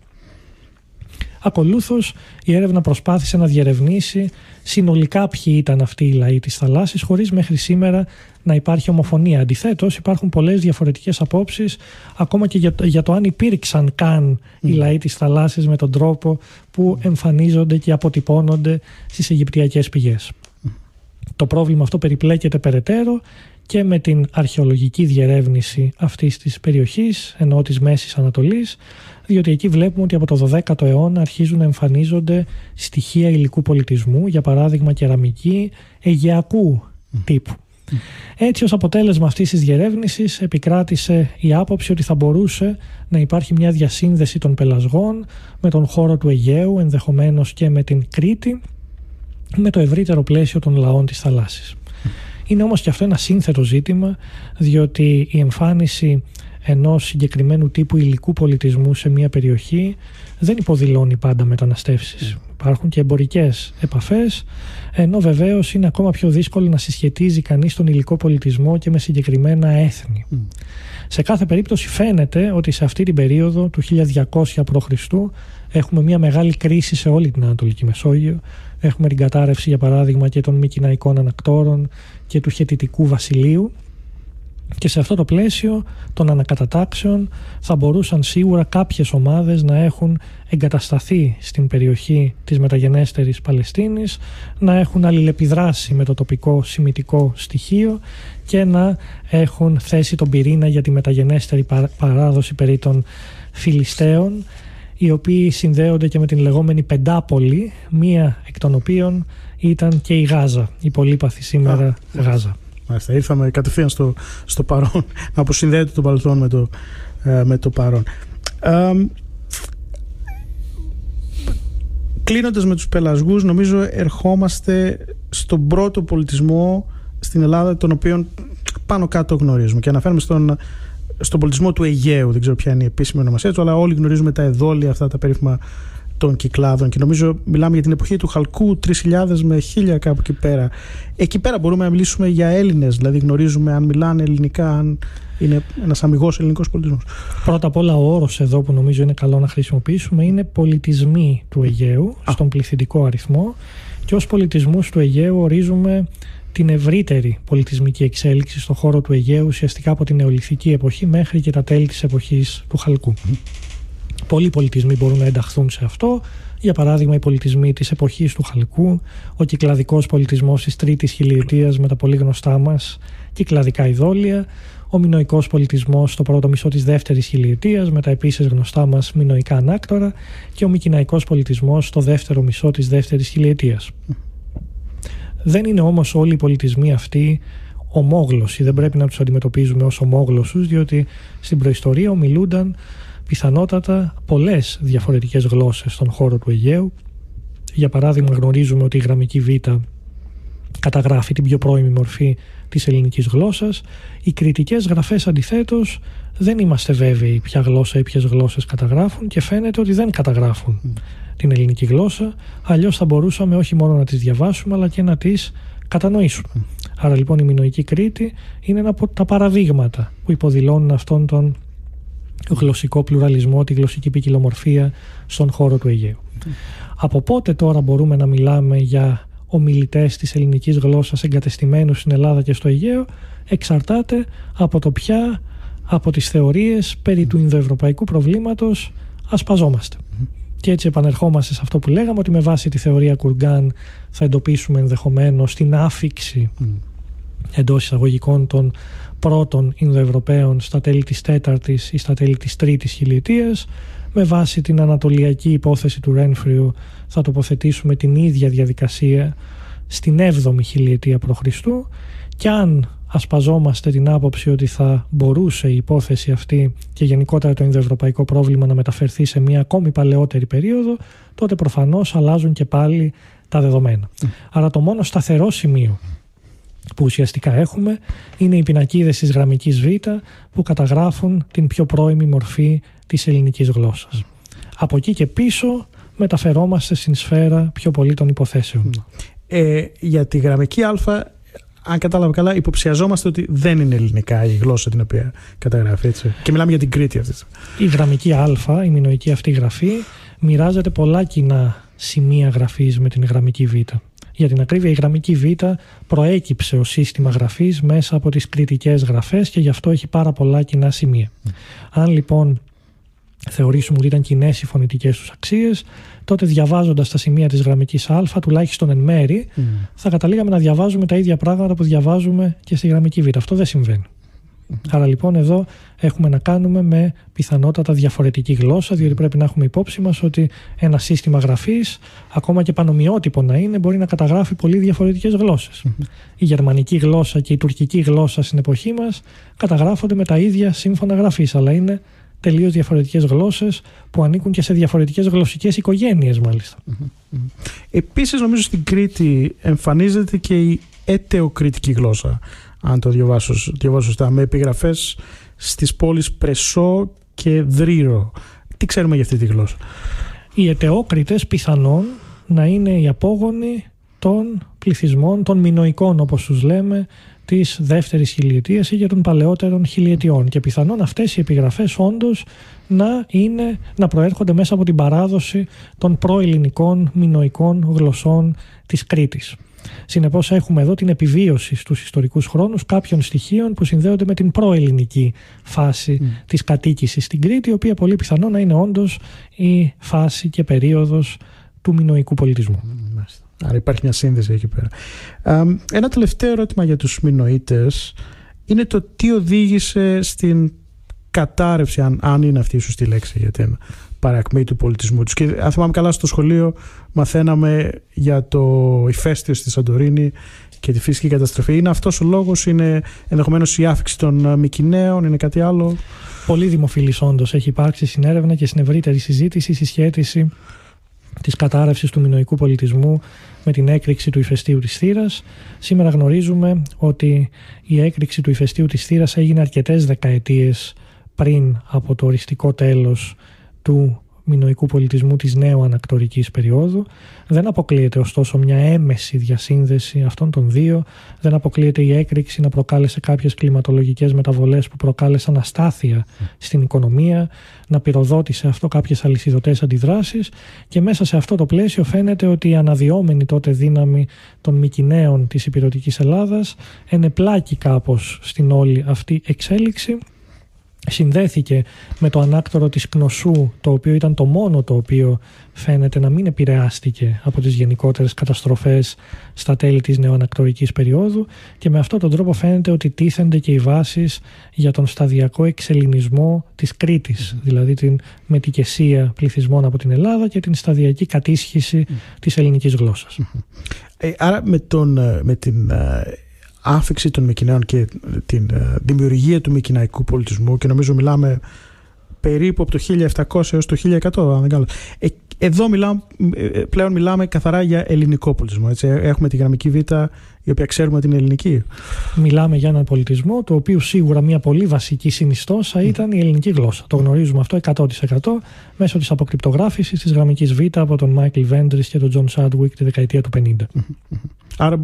Ακολούθως, η έρευνα προσπάθησε να διερευνήσει συνολικά ποιοι ήταν αυτοί οι λαοί της θαλάσσης, χωρίς μέχρι σήμερα να υπάρχει ομοφωνία. Αντιθέτως, υπάρχουν πολλές διαφορετικές απόψεις, ακόμα και για το, για το αν υπήρξαν καν mm. οι λαοί της θαλάσσης με τον τρόπο που εμφανίζονται και αποτυπώνονται στις αιγυπτιακές πηγές. Mm. Το πρόβλημα αυτό περιπλέκεται περαιτέρω και με την αρχαιολογική διερεύνηση αυτής της περιοχής, ενώ της Μέσης Ανατολής, διότι εκεί βλέπουμε ότι από το δωδέκατο αιώνα αρχίζουν να εμφανίζονται στοιχεία υλικού πολιτισμού, για παράδειγμα κεραμική αιγαιακού τύπου. Mm. Έτσι, ως αποτέλεσμα αυτής της διερεύνησης, επικράτησε η άποψη ότι θα μπορούσε να υπάρχει μια διασύνδεση των πελασγών με τον χώρο του Αιγαίου, ενδεχομένως και με την Κρήτη, με το ευρύτερο πλαίσιο των λαών της θαλάσσης. Mm. Είναι όμως και αυτό ένα σύνθετο ζήτημα, διότι η εμφάνιση ενός συγκεκριμένου τύπου υλικού πολιτισμού σε μια περιοχή δεν υποδηλώνει πάντα μεταναστεύσεις. Mm. Υπάρχουν και εμπορικές επαφές, ενώ βεβαίως είναι ακόμα πιο δύσκολο να συσχετίζει κανείς τον υλικό πολιτισμό και με συγκεκριμένα έθνη. Mm. Σε κάθε περίπτωση φαίνεται ότι σε αυτή την περίοδο του χίλια διακόσια π.Χ. έχουμε μια μεγάλη κρίση σε όλη την Ανατολική Μεσόγειο. Έχουμε την κατάρρευση, για παράδειγμα, και των Μικηναϊκών Ανακτόρων και του Χετιτικού Βασιλείου. Και σε αυτό το πλαίσιο των ανακατατάξεων θα μπορούσαν σίγουρα κάποιες ομάδες να έχουν εγκατασταθεί στην περιοχή της μεταγενέστερης Παλαιστίνης, να έχουν αλληλεπιδράσει με το τοπικό σημιτικό στοιχείο και να έχουν θέσει τον πυρήνα για τη μεταγενέστερη παράδοση περί των Φιλιστέων, οι οποίοι συνδέονται και με την λεγόμενη Πεντάπολη, μία εκ των οποίων ήταν και η Γάζα, η πολύπαθη σήμερα ah, Γάζα. Μάλιστα, ήρθαμε κατευθείαν στο, στο παρόν, να αποσυνδέεται το παρελθόν με το, ε, με το παρόν. Ε, κλείνοντας με τους πελασγούς, νομίζω ερχόμαστε στον πρώτο πολιτισμό στην Ελλάδα, τον οποίο πάνω κάτω γνωρίζουμε, και αναφέρουμε στον, στον πολιτισμό του Αιγαίου. Δεν ξέρω ποια είναι η επίσημη ονομασία του, αλλά όλοι γνωρίζουμε τα εδόλια, αυτά τα περίφημα των Κυκλάδων, και νομίζω μιλάμε για την εποχή του Χαλκού, τρεις χιλιάδες με χίλια, κάπου εκεί πέρα. Εκεί πέρα μπορούμε να μιλήσουμε για Έλληνες, δηλαδή γνωρίζουμε αν μιλάνε ελληνικά, αν είναι ένας αμιγός ελληνικός πολιτισμός. Πρώτα απ' όλα, ο όρος εδώ που νομίζω είναι καλό να χρησιμοποιήσουμε είναι πολιτισμοί του Αιγαίου, Α. στον πληθυντικό αριθμό, και ως πολιτισμούς του Αιγαίου ορίζουμε την ευρύτερη πολιτισμική εξέλιξη στον χώρο του Αιγαίου, ουσιαστικά από την νεολιθική εποχή μέχρι και τα τέλη της εποχής του Χαλκού. Πολλοί πολιτισμοί μπορούν να ενταχθούν σε αυτό. Για παράδειγμα, οι πολιτισμοί της εποχής του Χαλκού, ο κυκλαδικός πολιτισμός της τρίτης χιλιετίας με τα πολύ γνωστά μας κυκλαδικά ειδόλια, ο μινωικός πολιτισμός στο πρώτο μισό της δεύτερης χιλιετίας με τα επίσης γνωστά μας μινωικά ανάκτορα, και ο μικηναϊκός πολιτισμός στο δεύτερο μισό της δεύτερης χιλιετίας. Δεν είναι όμως όλοι οι πολιτισμοί αυτοί ομόγλωσσοι, δεν πρέπει να τους αντιμετωπίζουμε ως ομόγλωσσους, διότι στην προϊστορία ομιλούνταν πιθανότατα πολλές διαφορετικές γλώσσες στον χώρο του Αιγαίου. Για παράδειγμα, γνωρίζουμε ότι η γραμμική Β καταγράφει την πιο πρώιμη μορφή της ελληνικής γλώσσας. Οι κριτικές γραφές αντιθέτως δεν είμαστε βέβαιοι ποια γλώσσα ή ποιες γλώσσες καταγράφουν και φαίνεται ότι δεν καταγράφουν mm. την ελληνική γλώσσα, αλλιώς θα μπορούσαμε όχι μόνο να τις διαβάσουμε αλλά και να τις κατανοήσουμε. Mm. Άρα λοιπόν η μινωική Κρήτη είναι ένα από τα παραδείγματα που υποδηλώνουν αυτόν τον γλωσσικό πλουραλισμό, τη γλωσσική ποικιλομορφία στον χώρο του Αιγαίου. Mm. Από πότε τώρα μπορούμε να μιλάμε για ομιλητές της ελληνικής γλώσσας εγκατεστημένους στην Ελλάδα και στο Αιγαίο, εξαρτάται από το ποια από τις θεωρίες περί του Ινδοευρωπαϊκού προβλήματος ασπαζόμαστε. Mm. Και έτσι επανερχόμαστε σε αυτό που λέγαμε, ότι με βάση τη θεωρία Κουργκάν θα εντοπίσουμε ενδεχομένως την άφιξη mm. εντός εισαγωγικών των πρώτων Ινδοευρωπαίων στα τέλη της τέταρτης ή στα τέλη της τρίτης χιλιετίας. Με βάση την ανατολιακή υπόθεση του Ρένφριου θα τοποθετήσουμε την ίδια διαδικασία στην έβδομη χιλιετία π.Χ. και αν ασπαζόμαστε την άποψη ότι θα μπορούσε η υπόθεση αυτή και γενικότερα το Ινδοευρωπαϊκό πρόβλημα να μεταφερθεί σε μια ακόμη παλαιότερη περίοδο, τότε προφανώς αλλάζουν και πάλι τα δεδομένα. Mm. Άρα το μόνο σταθερό σημείο που ουσιαστικά έχουμε είναι οι πινακίδες της γραμμικής Β που καταγράφουν την πιο πρώιμη μορφή της ελληνικής γλώσσας. Από εκεί και πίσω μεταφερόμαστε στην σφαίρα πιο πολύ των υποθέσεων. Ε, για τη γραμμική Α, αν κατάλαβα καλά, υποψιαζόμαστε ότι δεν είναι ελληνικά η γλώσσα την οποία καταγράφει, έτσι. Και μιλάμε για την Κρήτη αυτή. Η γραμμική Α, η μινωική αυτή γραφή, μοιράζεται πολλά κοινά σημεία γραφής με την γραμμική Β. Για την ακρίβεια, η γραμμική Β προέκυψε ως σύστημα γραφής μέσα από τις κριτικές γραφές και γι' αυτό έχει πάρα πολλά κοινά σημεία. Mm. Αν λοιπόν θεωρήσουμε ότι ήταν κοινές οι φωνητικές τους αξίες, τότε διαβάζοντας τα σημεία της γραμμικής Α, τουλάχιστον εν μέρη, mm. θα καταλήγαμε να διαβάζουμε τα ίδια πράγματα που διαβάζουμε και στη γραμμική Β. Αυτό δεν συμβαίνει. Mm. Άρα λοιπόν εδώ έχουμε να κάνουμε με πιθανότατα διαφορετική γλώσσα, διότι πρέπει να έχουμε υπόψη μας ότι ένα σύστημα γραφής, ακόμα και πανομοιότυπο να είναι, μπορεί να καταγράφει πολύ διαφορετικές γλώσσες. Mm. Η γερμανική γλώσσα και η τουρκική γλώσσα στην εποχή μας καταγράφονται με τα ίδια σύμφωνα γραφής, αλλά είναι τελείως διαφορετικές γλώσσες που ανήκουν και σε διαφορετικές γλωσσικές οικογένειες μάλιστα. Mm-hmm. Επίσης νομίζω στην Κρήτη εμφανίζεται και η αιτεοκριτική γλώσσα, αν το διαβάσω, διαβάσω σωστά, με επιγραφές στις πόλεις Πρεσό και Δρίρο. Τι ξέρουμε για αυτή τη γλώσσα? Οι αιτεόκριτες πιθανόν να είναι οι απόγονοι των πληθυσμών, των μινωικών όπως τους λέμε, της δεύτερης χιλιετίας ή και των παλαιότερων χιλιετιών, και πιθανόν αυτές οι επιγραφές όντως να, είναι, να προέρχονται μέσα από την παράδοση των προελληνικών μινωικών γλωσσών της Κρήτης. Συνεπώς έχουμε εδώ την επιβίωση στους ιστορικούς χρόνους κάποιων στοιχείων που συνδέονται με την προελληνική φάση mm. της κατοίκησης στην Κρήτη, η οποία πολύ πιθανόν να είναι όντως η φάση και περίοδος του μινωικού πολιτισμού. Mm. Άρα υπάρχει μια σύνδεση εκεί πέρα. Ένα τελευταίο ερώτημα για τους Μινωίτες είναι το τι οδήγησε στην κατάρρευση, αν, αν είναι αυτή η σωστή λέξη, για την παρακμή του πολιτισμού τους. Και αν θυμάμαι καλά, στο σχολείο μαθαίναμε για το ηφαίστειο στη Σαντορίνη και τη φυσική καταστροφή. Είναι αυτός ο λόγος? Είναι ενδεχομένως η άφιξη των Μικηναίων? Είναι κάτι άλλο? Πολύ δημοφιλής όντως έχει υπάρξει στην έρευνα και στην ευρύτερη συζήτηση στη σχέτιση της κατάρρευσης του μινωικού πολιτισμού με την έκρηξη του ηφαιστείου της Θήρας. Σήμερα γνωρίζουμε ότι η έκρηξη του ηφαιστείου της Θήρας έγινε αρκετές δεκαετίες πριν από το οριστικό τέλος του μινωικού πολιτισμού της νέου ανακτορικής περίοδου. Δεν αποκλείεται ωστόσο μια έμεση διασύνδεση αυτών των δύο. Δεν αποκλείεται η έκρηξη να προκάλεσε κάποιες κλιματολογικές μεταβολές που προκάλεσαν αστάθεια στην οικονομία, να πυροδότησε αυτό κάποιες αλυσιδωτές αντιδράσεις, και μέσα σε αυτό το πλαίσιο φαίνεται ότι η αναδυόμενη τότε δύναμη των Μικηναίων της ηπειρωτικής Ελλάδας ενεπλάκη κάπως στην όλη αυτή εξέλιξη. Συνδέθηκε με το ανάκτορο της Κνωσού, το οποίο ήταν το μόνο το οποίο φαίνεται να μην επηρεάστηκε από τις γενικότερες καταστροφές στα τέλη της νεοανακτορικής περίοδου, και με αυτόν τον τρόπο φαίνεται ότι τίθενται και οι βάσεις για τον σταδιακό εξελληνισμό της Κρήτης, mm. δηλαδή την μετικεσία πληθυσμών από την Ελλάδα και την σταδιακή κατήσχηση mm. της ελληνικής γλώσσας. Mm. Ε, άρα με, τον, με την άφιξη των Μικηναίων και την δημιουργία του μικηναϊκού πολιτισμού, και νομίζω μιλάμε περίπου από το χίλια επτακόσια έως το χίλια εκατό, αν δεν κάνω, ε, Εδώ μιλάμε, πλέον μιλάμε καθαρά για ελληνικό πολιτισμό. Έτσι. Έχουμε τη γραμμική Β, η οποία ξέρουμε ότι είναι ελληνική. Μιλάμε για έναν πολιτισμό, το οποίο σίγουρα μια πολύ βασική συνιστόσα ήταν η ελληνική γλώσσα. Το γνωρίζουμε αυτό εκατό τοις εκατό μέσω της αποκρυπτογράφησης της γραμμικής Β από τον Μάικλ Βέντρις και τον Τζον Σάντουικ τη δεκαετία του πενήντα. Άρα,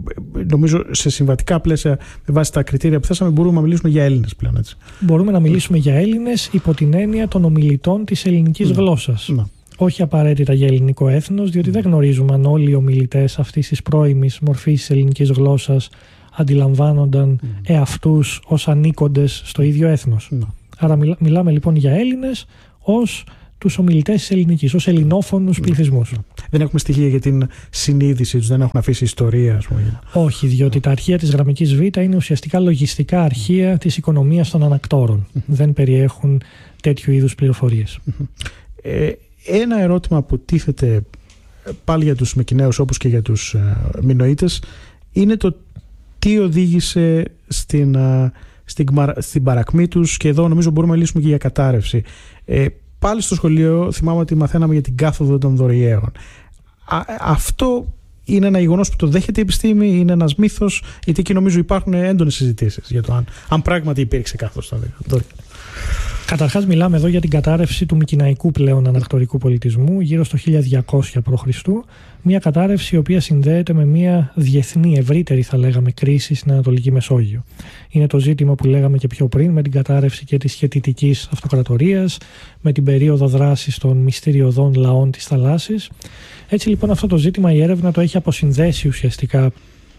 νομίζω σε συμβατικά πλαίσια, με βάση τα κριτήρια που θέσαμε, μπορούμε να μιλήσουμε για Έλληνες πλέον. Έτσι. Μπορούμε να μιλήσουμε για Έλληνες υπό την έννοια των ομιλητών της ελληνικής mm. γλώσσας. Mm. Όχι απαραίτητα για ελληνικό έθνος, διότι mm. δεν γνωρίζουμε αν όλοι οι ομιλητές αυτής της πρώιμης μορφής της ελληνικής γλώσσας αντιλαμβάνονταν mm. εαυτούς ως ανήκοντες στο ίδιο έθνος. Mm. Άρα μιλά, μιλάμε λοιπόν για Έλληνες ως τους ομιλητές της ελληνικής, ως ελληνόφωνους mm. πληθυσμούς. Δεν έχουμε στοιχεία για την συνείδηση τους, δεν έχουν αφήσει ιστορία, ας πούμε. Όχι, διότι mm. τα αρχεία της γραμμικής Β είναι ουσιαστικά λογιστικά αρχεία της οικονομίας των ανακτόρων. Mm. Δεν περιέχουν τέτοιου είδους πληροφορίες. Mm. Ε, Ένα ερώτημα που τίθεται πάλι για τους Μικηναίους όπως και για τους Μινωίτες είναι το τι οδήγησε στην, στην, στην παρακμή τους, και εδώ νομίζω μπορούμε να μιλήσουμε και για κατάρρευση. Ε, πάλι στο σχολείο θυμάμαι ότι μαθαίναμε για την κάθοδο των Δωριαίων. Α, αυτό είναι ένα γεγονός που το δέχεται η επιστήμη, είναι ένας μύθος, γιατί εκεί νομίζω υπάρχουν έντονες συζητήσεις για το αν, αν πράγματι υπήρξε κάθοδος των Δωριαίων. Καταρχάς μιλάμε εδώ για την κατάρρευση του μικηναϊκού πλέον ανακτορικού πολιτισμού γύρω στο χίλια διακόσια προ Χριστού, μια κατάρρευση η οποία συνδέεται με μια διεθνή, ευρύτερη θα λέγαμε, κρίση στην Ανατολική Μεσόγειο. Είναι το ζήτημα που λέγαμε και πιο πριν με την κατάρρευση και της χετιτικής αυτοκρατορίας, με την περίοδο δράσης των μυστηριωδών λαών της θαλάσσης. Έτσι λοιπόν αυτό το ζήτημα η έρευνα το έχει αποσυνδέσει ουσιαστικά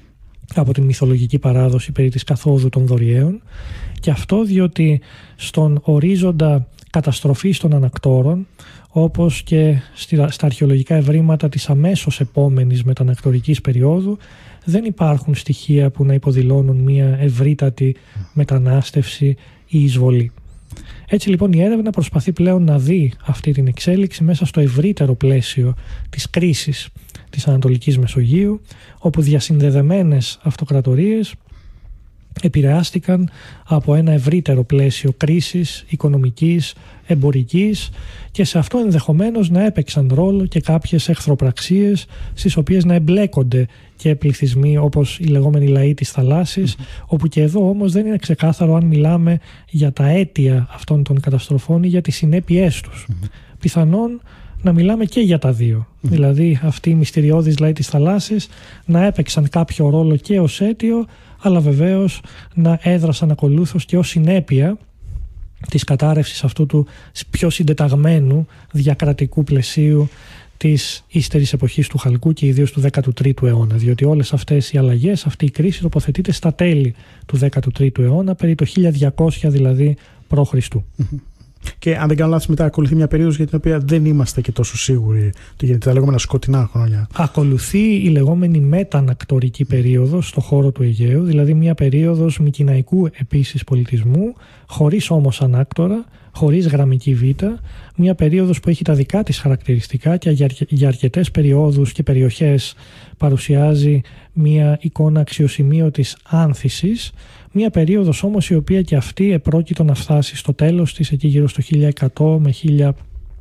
από την μυθολογική παράδοση περί της καθόδου των Δωριαίων, και αυτό διότι στον ορίζοντα καταστροφής των ανακτόρων, όπως και στα αρχαιολογικά ευρήματα της αμέσως επόμενης μετανακτορικής περίοδου, δεν υπάρχουν στοιχεία που να υποδηλώνουν μια ευρύτατη μετανάστευση ή εισβολή. Έτσι λοιπόν η έρευνα προσπαθεί πλέον να δει αυτή την εξέλιξη μέσα στο ευρύτερο πλαίσιο της κρίσης της Ανατολικής Μεσογείου, όπου διασυνδεδεμένες αυτοκρατορίες επηρεάστηκαν από ένα ευρύτερο πλαίσιο κρίσης οικονομικής, εμπορικής, και σε αυτό ενδεχομένως να έπαιξαν ρόλο και κάποιες εχθροπραξίες στις οποίες να εμπλέκονται και πληθυσμοί όπως οι λεγόμενοι λαοί της θαλάσσης, mm-hmm. όπου και εδώ όμως δεν είναι ξεκάθαρο αν μιλάμε για τα αίτια αυτών των καταστροφών ή για τις συνέπειές τους. Mm-hmm. Πιθανόν να μιλάμε και για τα δύο. Mm. Δηλαδή αυτοί οι μυστηριώδεις λαοί της θαλάσσης να έπαιξαν κάποιο ρόλο και ως αίτιο, αλλά βεβαίως να έδρασαν ακολούθως και ως συνέπεια της κατάρρευσης αυτού του πιο συντεταγμένου διακρατικού πλαισίου της ύστερης εποχής του Χαλκού και ιδίως του δέκατου τρίτου αιώνα, διότι όλες αυτές οι αλλαγές, αυτή η κρίση τοποθετείται στα τέλη του δέκατου τρίτου αιώνα, περί το χίλια διακόσια δηλαδή προ Χριστού. Mm-hmm. Και αν δεν κάνω λάθος, μετά ακολουθεί μια περίοδος για την οποία δεν είμαστε και τόσο σίγουροι, γιατί τα λεγόμενα σκοτεινά χρόνια. Ακολουθεί η λεγόμενη μετανακτορική περίοδος στο χώρο του Αιγαίου, δηλαδή μια περίοδος μικηναϊκού επίσης πολιτισμού, χωρίς όμως ανάκτορα, χωρίς γραμμική Β, μια περίοδος που έχει τα δικά της χαρακτηριστικά και για αρκετές περιόδους και περιοχές παρουσιάζει μια εικόνα αξιοσημείωτης άνθησης. Μια περίοδος όμως η οποία και αυτή επρόκειτο να φτάσει στο τέλος της, εκεί γύρω στο χίλια εκατό με χίλια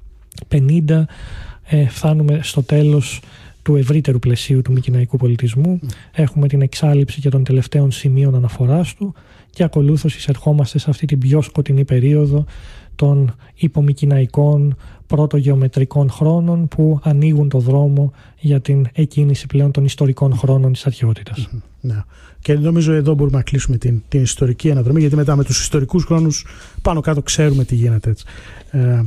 πενήντα, ε, φτάνουμε στο τέλος του ευρύτερου πλαισίου του μικηναϊκού πολιτισμού. Mm. Έχουμε την εξάλειψη και των τελευταίων σημείων αναφοράς του και ακολούθως εισερχόμαστε σε αυτή την πιο σκοτεινή περίοδο των υπομικηναϊκών πρωτογεωμετρικών χρόνων που ανοίγουν το δρόμο για την εκκίνηση πλέον των ιστορικών χρόνων της αρχαιότητας. Mm-hmm. Ναι. Και νομίζω εδώ μπορούμε να κλείσουμε την, την ιστορική αναδρομή, γιατί μετά με τους ιστορικούς χρόνους πάνω κάτω ξέρουμε τι γίνεται έτσι. Ε,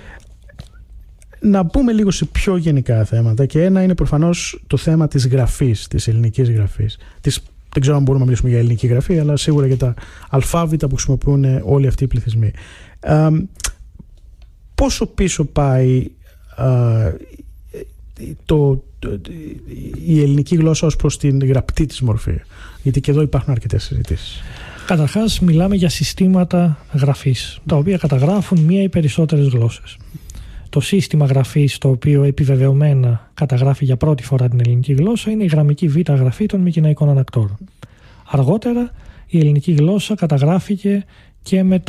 να πούμε λίγο σε πιο γενικά θέματα, και ένα είναι προφανώς το θέμα της γραφής, της ελληνικής γραφής. Της, δεν ξέρω αν μπορούμε να μιλήσουμε για ελληνική γραφή, αλλά σίγουρα για τα αλφάβητα που χρησιμοποιούν όλοι αυτοί οι πληθυσμοί. Ε, πόσο πίσω πάει ε, το, το, η ελληνική γλώσσα ως προς την γραπτή της μορφή, γιατί και εδώ υπάρχουν αρκετές συζητήσεις. Καταρχάς μιλάμε για συστήματα γραφής, τα οποία καταγράφουν μία ή περισσότερες γλώσσες. Το σύστημα γραφής το οποίο επιβεβαιωμένα καταγράφει για πρώτη φορά την ελληνική γλώσσα είναι η γραμμική Β γραφή των μικηναϊκών ανακτόρων. Αργότερα η ελληνική γλώσσα καταγράφηκε και με το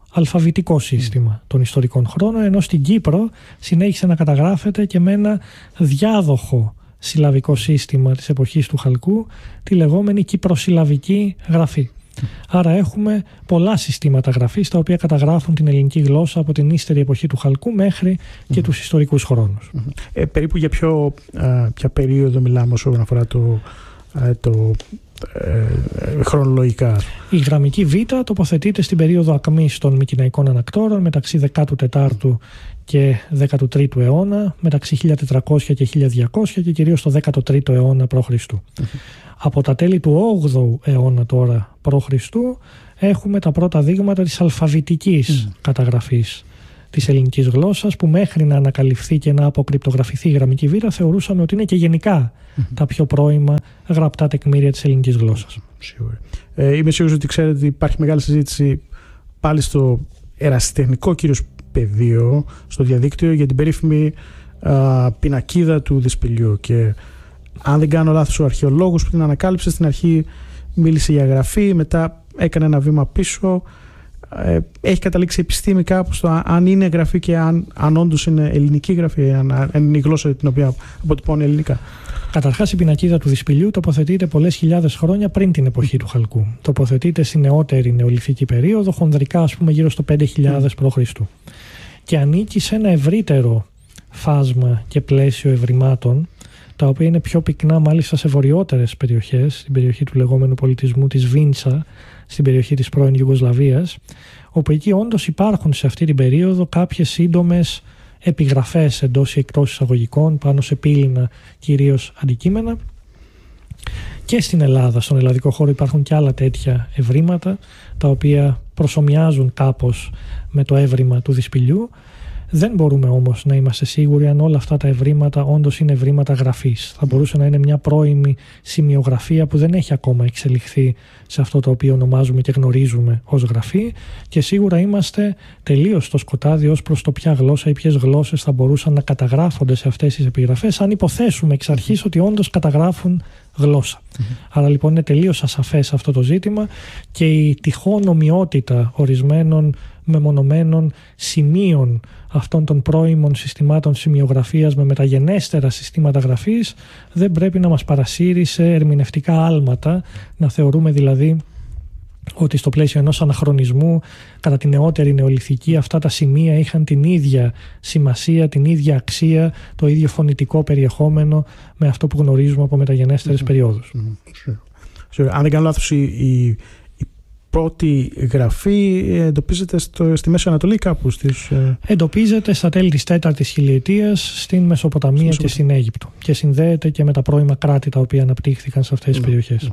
αλφαβητικό σύστημα των ιστορικών χρόνων, ενώ στην Κύπρο συνέχισε να καταγράφεται και με ένα διάδοχο συλλαβικό σύστημα της εποχής του Χαλκού, τη λεγόμενη κυπροσυλλαβική γραφή. Άρα έχουμε πολλά συστήματα γραφής τα οποία καταγράφουν την ελληνική γλώσσα από την ύστερη εποχή του Χαλκού μέχρι και mm. τους ιστορικούς χρόνους. Mm. Ε, περίπου για ποιο, α, ποια περίοδο μιλάμε όσον αφορά το, α, το ε, χρονολογικά? Η γραμμική Β τοποθετείται στην περίοδο ακμής των Μικηναϊκών Ανακτόρων μεταξύ δέκατου τέταρτου και δέκατου τρίτου αιώνα, μεταξύ χίλια τετρακόσια και χίλια διακόσια και κυρίως στο δέκατο τρίτο αιώνα π.Χ. Mm-hmm. Από τα τέλη του όγδοου αιώνα τώρα π.Χ. έχουμε τα πρώτα δείγματα της αλφαβητικής mm. καταγραφής της ελληνικής γλώσσας, που μέχρι να ανακαλυφθεί και να αποκρυπτογραφηθεί η γραμμική Β θεωρούσαμε ότι είναι και γενικά mm-hmm. τα πιο πρώιμα γραπτά τεκμήρια της ελληνικής γλώσσας. Σίγουρα. Ε, είμαι σίγουρος ότι ξέρετε ότι υπάρχει μεγάλη συζήτηση πάλι στο ερασιτεχνικό κυρίως πεδίο, στο διαδίκτυο, για την περίφημη α, πινακίδα του Δυσπηλιού. Και αν δεν κάνω λάθος, ο αρχαιολόγος που την ανακάλυψε στην αρχή μίλησε για γραφή, μετά έκανε ένα βήμα πίσω. Ε, έχει καταλήξει η επιστήμη κάπου στο αν είναι γραφή και αν, αν όντως είναι ελληνική γραφή, αν, αν είναι η γλώσσα την οποία αποτυπώνει ελληνικά. Καταρχάς, η πινακίδα του Δυσπηλιού τοποθετείται πολλές χιλιάδες χρόνια πριν την εποχή του Χαλκού. Τοποθετείται στη νεότερη νεολιθική περίοδο, χονδρικά ας πούμε γύρω στο πέντε χιλιάδες π.Χ. Και ανήκει σε ένα ευρύτερο φάσμα και πλαίσιο ευρημάτων, τα οποία είναι πιο πυκνά μάλιστα σε βορειότερες περιοχές, στην περιοχή του λεγόμενου πολιτισμού της Βίντσα, στην περιοχή της πρώην Ιουγκοσλαβίας, όπου εκεί όντως υπάρχουν σε αυτή την περίοδο κάποιες σύντομες επιγραφές εντός ή εκτός εισαγωγικών πάνω σε πύληνα κυρίως αντικείμενα. Και στην Ελλάδα, στον ελλαδικό χώρο, υπάρχουν και άλλα τέτοια ευρήματα, τα οποία προσομοιάζουν κάπως με το έβριμα του Δυσπηλιού. Δεν μπορούμε όμως να είμαστε σίγουροι αν όλα αυτά τα ευρήματα όντως είναι ευρήματα γραφής. Θα μπορούσε να είναι μια πρώιμη σημειογραφία που δεν έχει ακόμα εξελιχθεί σε αυτό το οποίο ονομάζουμε και γνωρίζουμε ως γραφή, και σίγουρα είμαστε τελείως στο σκοτάδι ως προς το ποια γλώσσα ή ποιες γλώσσες θα μπορούσαν να καταγράφονται σε αυτές τις επιγραφές, αν υποθέσουμε εξ αρχής ότι όντως καταγράφουν γλώσσα. Mm-hmm. Άρα λοιπόν είναι τελείως ασαφές αυτό το ζήτημα, και η τυχόν ομοιότητα ορισμένων μεμονωμένων σημείων αυτών των πρώιμων συστημάτων σημειογραφίας με μεταγενέστερα συστήματα γραφής δεν πρέπει να μας παρασύρει σε ερμηνευτικά άλματα, να θεωρούμε δηλαδή ότι στο πλαίσιο ενός αναχρονισμού κατά τη νεότερη νεολιθική αυτά τα σημεία είχαν την ίδια σημασία, την ίδια αξία, το ίδιο φωνητικό περιεχόμενο με αυτό που γνωρίζουμε από μεταγενέστερες mm-hmm. περιόδους. Mm-hmm. Sure. Sure. Αν δεν κάνω λάθος, η, η πρώτη γραφή εντοπίζεται στο, στη Μέση Ανατολή κάπου στις... Εντοπίζεται στα τέλη της τέταρτης χιλιετίας στην Μεσοποταμία και στην Αίγυπτο, και συνδέεται και με τα πρώιμα κράτη τα οποία αναπτύχθηκαν σε αυτές τις mm. περιοχές.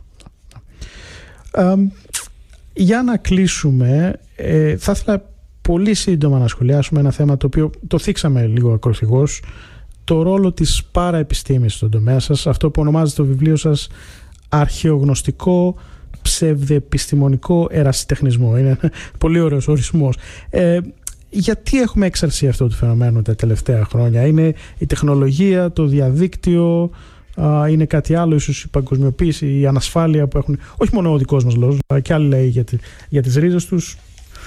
Mm. Um, για να κλείσουμε, ε, θα ήθελα πολύ σύντομα να σχολιάσουμε ένα θέμα το οποίο το θίξαμε λίγο ακροθυγώς, το ρόλο της παραεπιστήμης στον τομέα σας, αυτό που ονομάζεται στο βιβλίο σας αρχαιογνωστικό ψευδεπιστημονικό ερασιτεχνισμό. Είναι ένα πολύ ωραίος ορισμός. Ε, γιατί έχουμε έξαρση αυτού του φαινομένου τα τελευταία χρόνια? Είναι η τεχνολογία, το διαδίκτυο, α, είναι κάτι άλλο, ίσως η παγκοσμιοποίηση, η ανασφάλεια που έχουν όχι μόνο ο δικός μας λόγος, αλλά και άλλοι λέει για, τη, για τις ρίζες τους?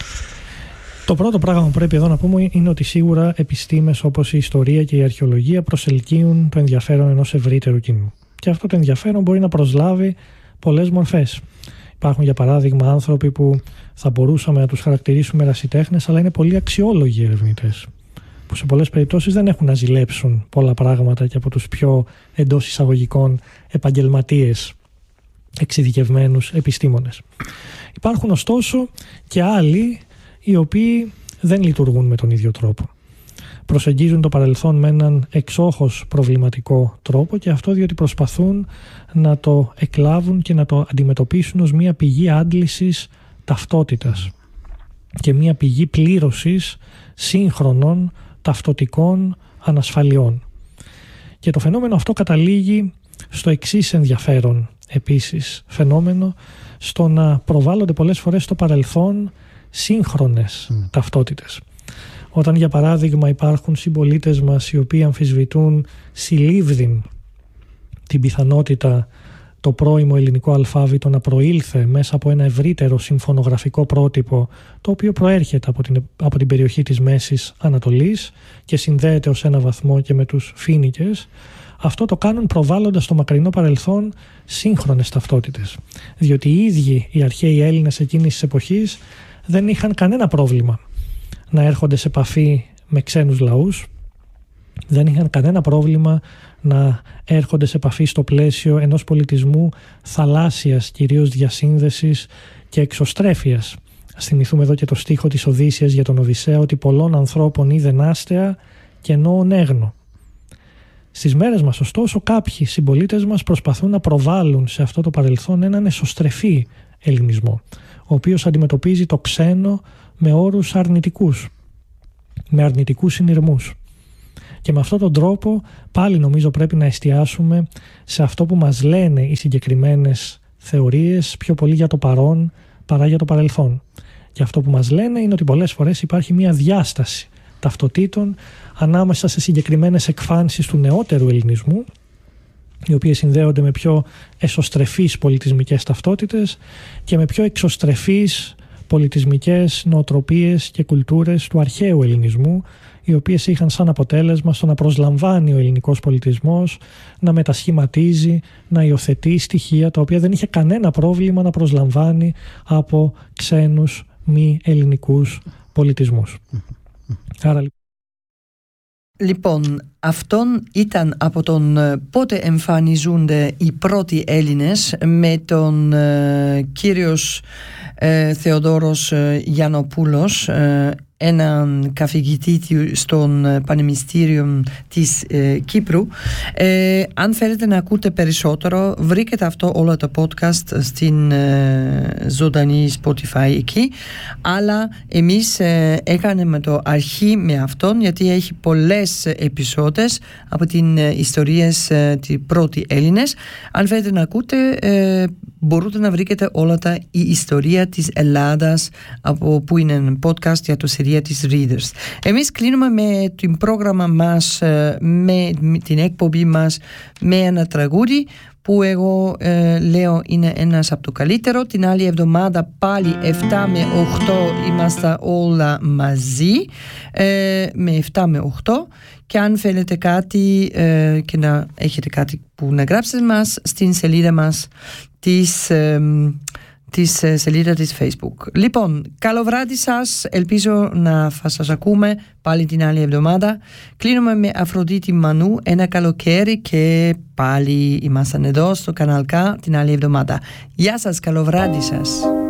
Το πρώτο πράγμα που πρέπει εδώ να πούμε είναι ότι σίγουρα επιστήμες όπως η ιστορία και η αρχαιολογία προσελκύουν το ενδιαφέρον ενός ευρύτερου κοινού. Και αυτό το ενδιαφέρον μπορεί να προσλάβει πολλές μορφές. Υπάρχουν για παράδειγμα άνθρωποι που θα μπορούσαμε να τους χαρακτηρίσουμε ερασιτέχνες, αλλά είναι πολύ αξιόλογοι ερευνητές, που σε πολλές περιπτώσεις δεν έχουν να ζηλέψουν πολλά πράγματα και από τους πιο εντός εισαγωγικών επαγγελματίες, εξειδικευμένους επιστήμονες. Υπάρχουν ωστόσο και άλλοι οι οποίοι δεν λειτουργούν με τον ίδιο τρόπο. Προσεγγίζουν το παρελθόν με έναν εξόχως προβληματικό τρόπο, και αυτό διότι προσπαθούν να το εκλάβουν και να το αντιμετωπίσουν ως μια πηγή άντλησης ταυτότητας και μια πηγή πλήρωσης σύγχρονων ταυτοτικών ανασφαλιών. Και το φαινόμενο αυτό καταλήγει στο εξής ενδιαφέρον επίσης φαινόμενο, στο να προβάλλονται πολλές φορές στο παρελθόν σύγχρονες mm. ταυτότητες. Όταν για παράδειγμα υπάρχουν συμπολίτες μας οι οποίοι αμφισβητούν συλλήβδην την πιθανότητα το πρώιμο ελληνικό αλφάβητο να προήλθε μέσα από ένα ευρύτερο συμφωνογραφικό πρότυπο, το οποίο προέρχεται από την, από την περιοχή της Μέσης Ανατολής και συνδέεται ως ένα βαθμό και με τους Φοίνικες, αυτό το κάνουν προβάλλοντας στο μακρινό παρελθόν σύγχρονες ταυτότητες. Διότι οι ίδιοι οι αρχαίοι Έλληνες εκείνης της εποχής δεν είχαν κανένα πρόβλημα να έρχονται σε επαφή με ξένους λαούς, δεν είχαν κανένα πρόβλημα να έρχονται σε επαφή στο πλαίσιο ενός πολιτισμού θαλάσσιας κυρίως διασύνδεσης και εξωστρέφειας. Ας θυμηθούμε εδώ και το στίχο της Οδύσσειας για τον Οδυσσέα, ότι πολλών ανθρώπων είδεν άστεα και εννοούν έγνο. Στις μέρες μας, ωστόσο, κάποιοι συμπολίτες μας προσπαθούν να προβάλλουν σε αυτό το παρελθόν έναν εσωστρεφή ελληνισμό, ο οποίος αντιμετωπίζει το ξένο με όρους αρνητικούς, με αρνητικούς συνειρμούς. Και με αυτόν τον τρόπο πάλι νομίζω πρέπει να εστιάσουμε σε αυτό που μας λένε οι συγκεκριμένες θεωρίες πιο πολύ για το παρόν παρά για το παρελθόν. Και αυτό που μας λένε είναι ότι πολλές φορές υπάρχει μια διάσταση ταυτοτήτων ανάμεσα σε συγκεκριμένες εκφάνσεις του νεότερου ελληνισμού, οι οποίες συνδέονται με πιο εσωστρεφείς πολιτισμικές ταυτότητες και με πιο εξωστρεφείς πολιτισμικές νοοτροπίες και κουλτούρες του αρχαίου ελληνισμού, οι οποίες είχαν σαν αποτέλεσμα στο να προσλαμβάνει ο ελληνικός πολιτισμός, να μετασχηματίζει, να υιοθετεί στοιχεία τα οποία δεν είχε κανένα πρόβλημα να προσλαμβάνει από ξένους μη ελληνικούς πολιτισμούς. Άρα, λοιπόν, αυτόν ήταν από τον πότε εμφανίζονται οι πρώτοι Έλληνες με τον ε, κύριος ε, Θεοδόρος ε, Γιαννοπούλος, ε, έναν καθηγητή στον Πανεπιστήμιο της ε, Κύπρου. Ε, αν θέλετε να ακούτε περισσότερο, βρήκετε αυτό όλα τα podcast στην ε, ζωντανή Spotify εκεί, αλλά εμείς ε, έκαναμε το αρχή με αυτόν, γιατί έχει πολλές επεισόδες από την ε, ιστορίες ε, τη πρώτη Έλληνες. Αν θέλετε να ακούτε, ε, μπορείτε να βρήκετε όλα τα η ιστορία της Ελλάδας, από που είναι ένα podcast για το σειρία της Readers. Εμείς κλείνουμε με το πρόγραμμα μας, με την εκπομπή μας, με ένα τραγούδι που εγώ ε, λέω είναι ένας από το καλύτερο. Την άλλη εβδομάδα πάλι επτά με οκτώ είμαστε όλα μαζί, ε, με επτά με οκτώ, και αν θέλετε κάτι ε, και να έχετε κάτι που να γράψετε μας στην σελίδα μας της, ε, της ε, σελίδα της Facebook. Λοιπόν, καλό βράδυ σας, ελπίζω να θα σας ακούμε πάλι την άλλη εβδομάδα. Κλείνουμε με Αφροδίτη Μανού, ένα καλοκαίρι, και πάλι ήμασταν εδώ στο κανάλι K την άλλη εβδομάδα. Γεια σας, καλό βράδυ σας.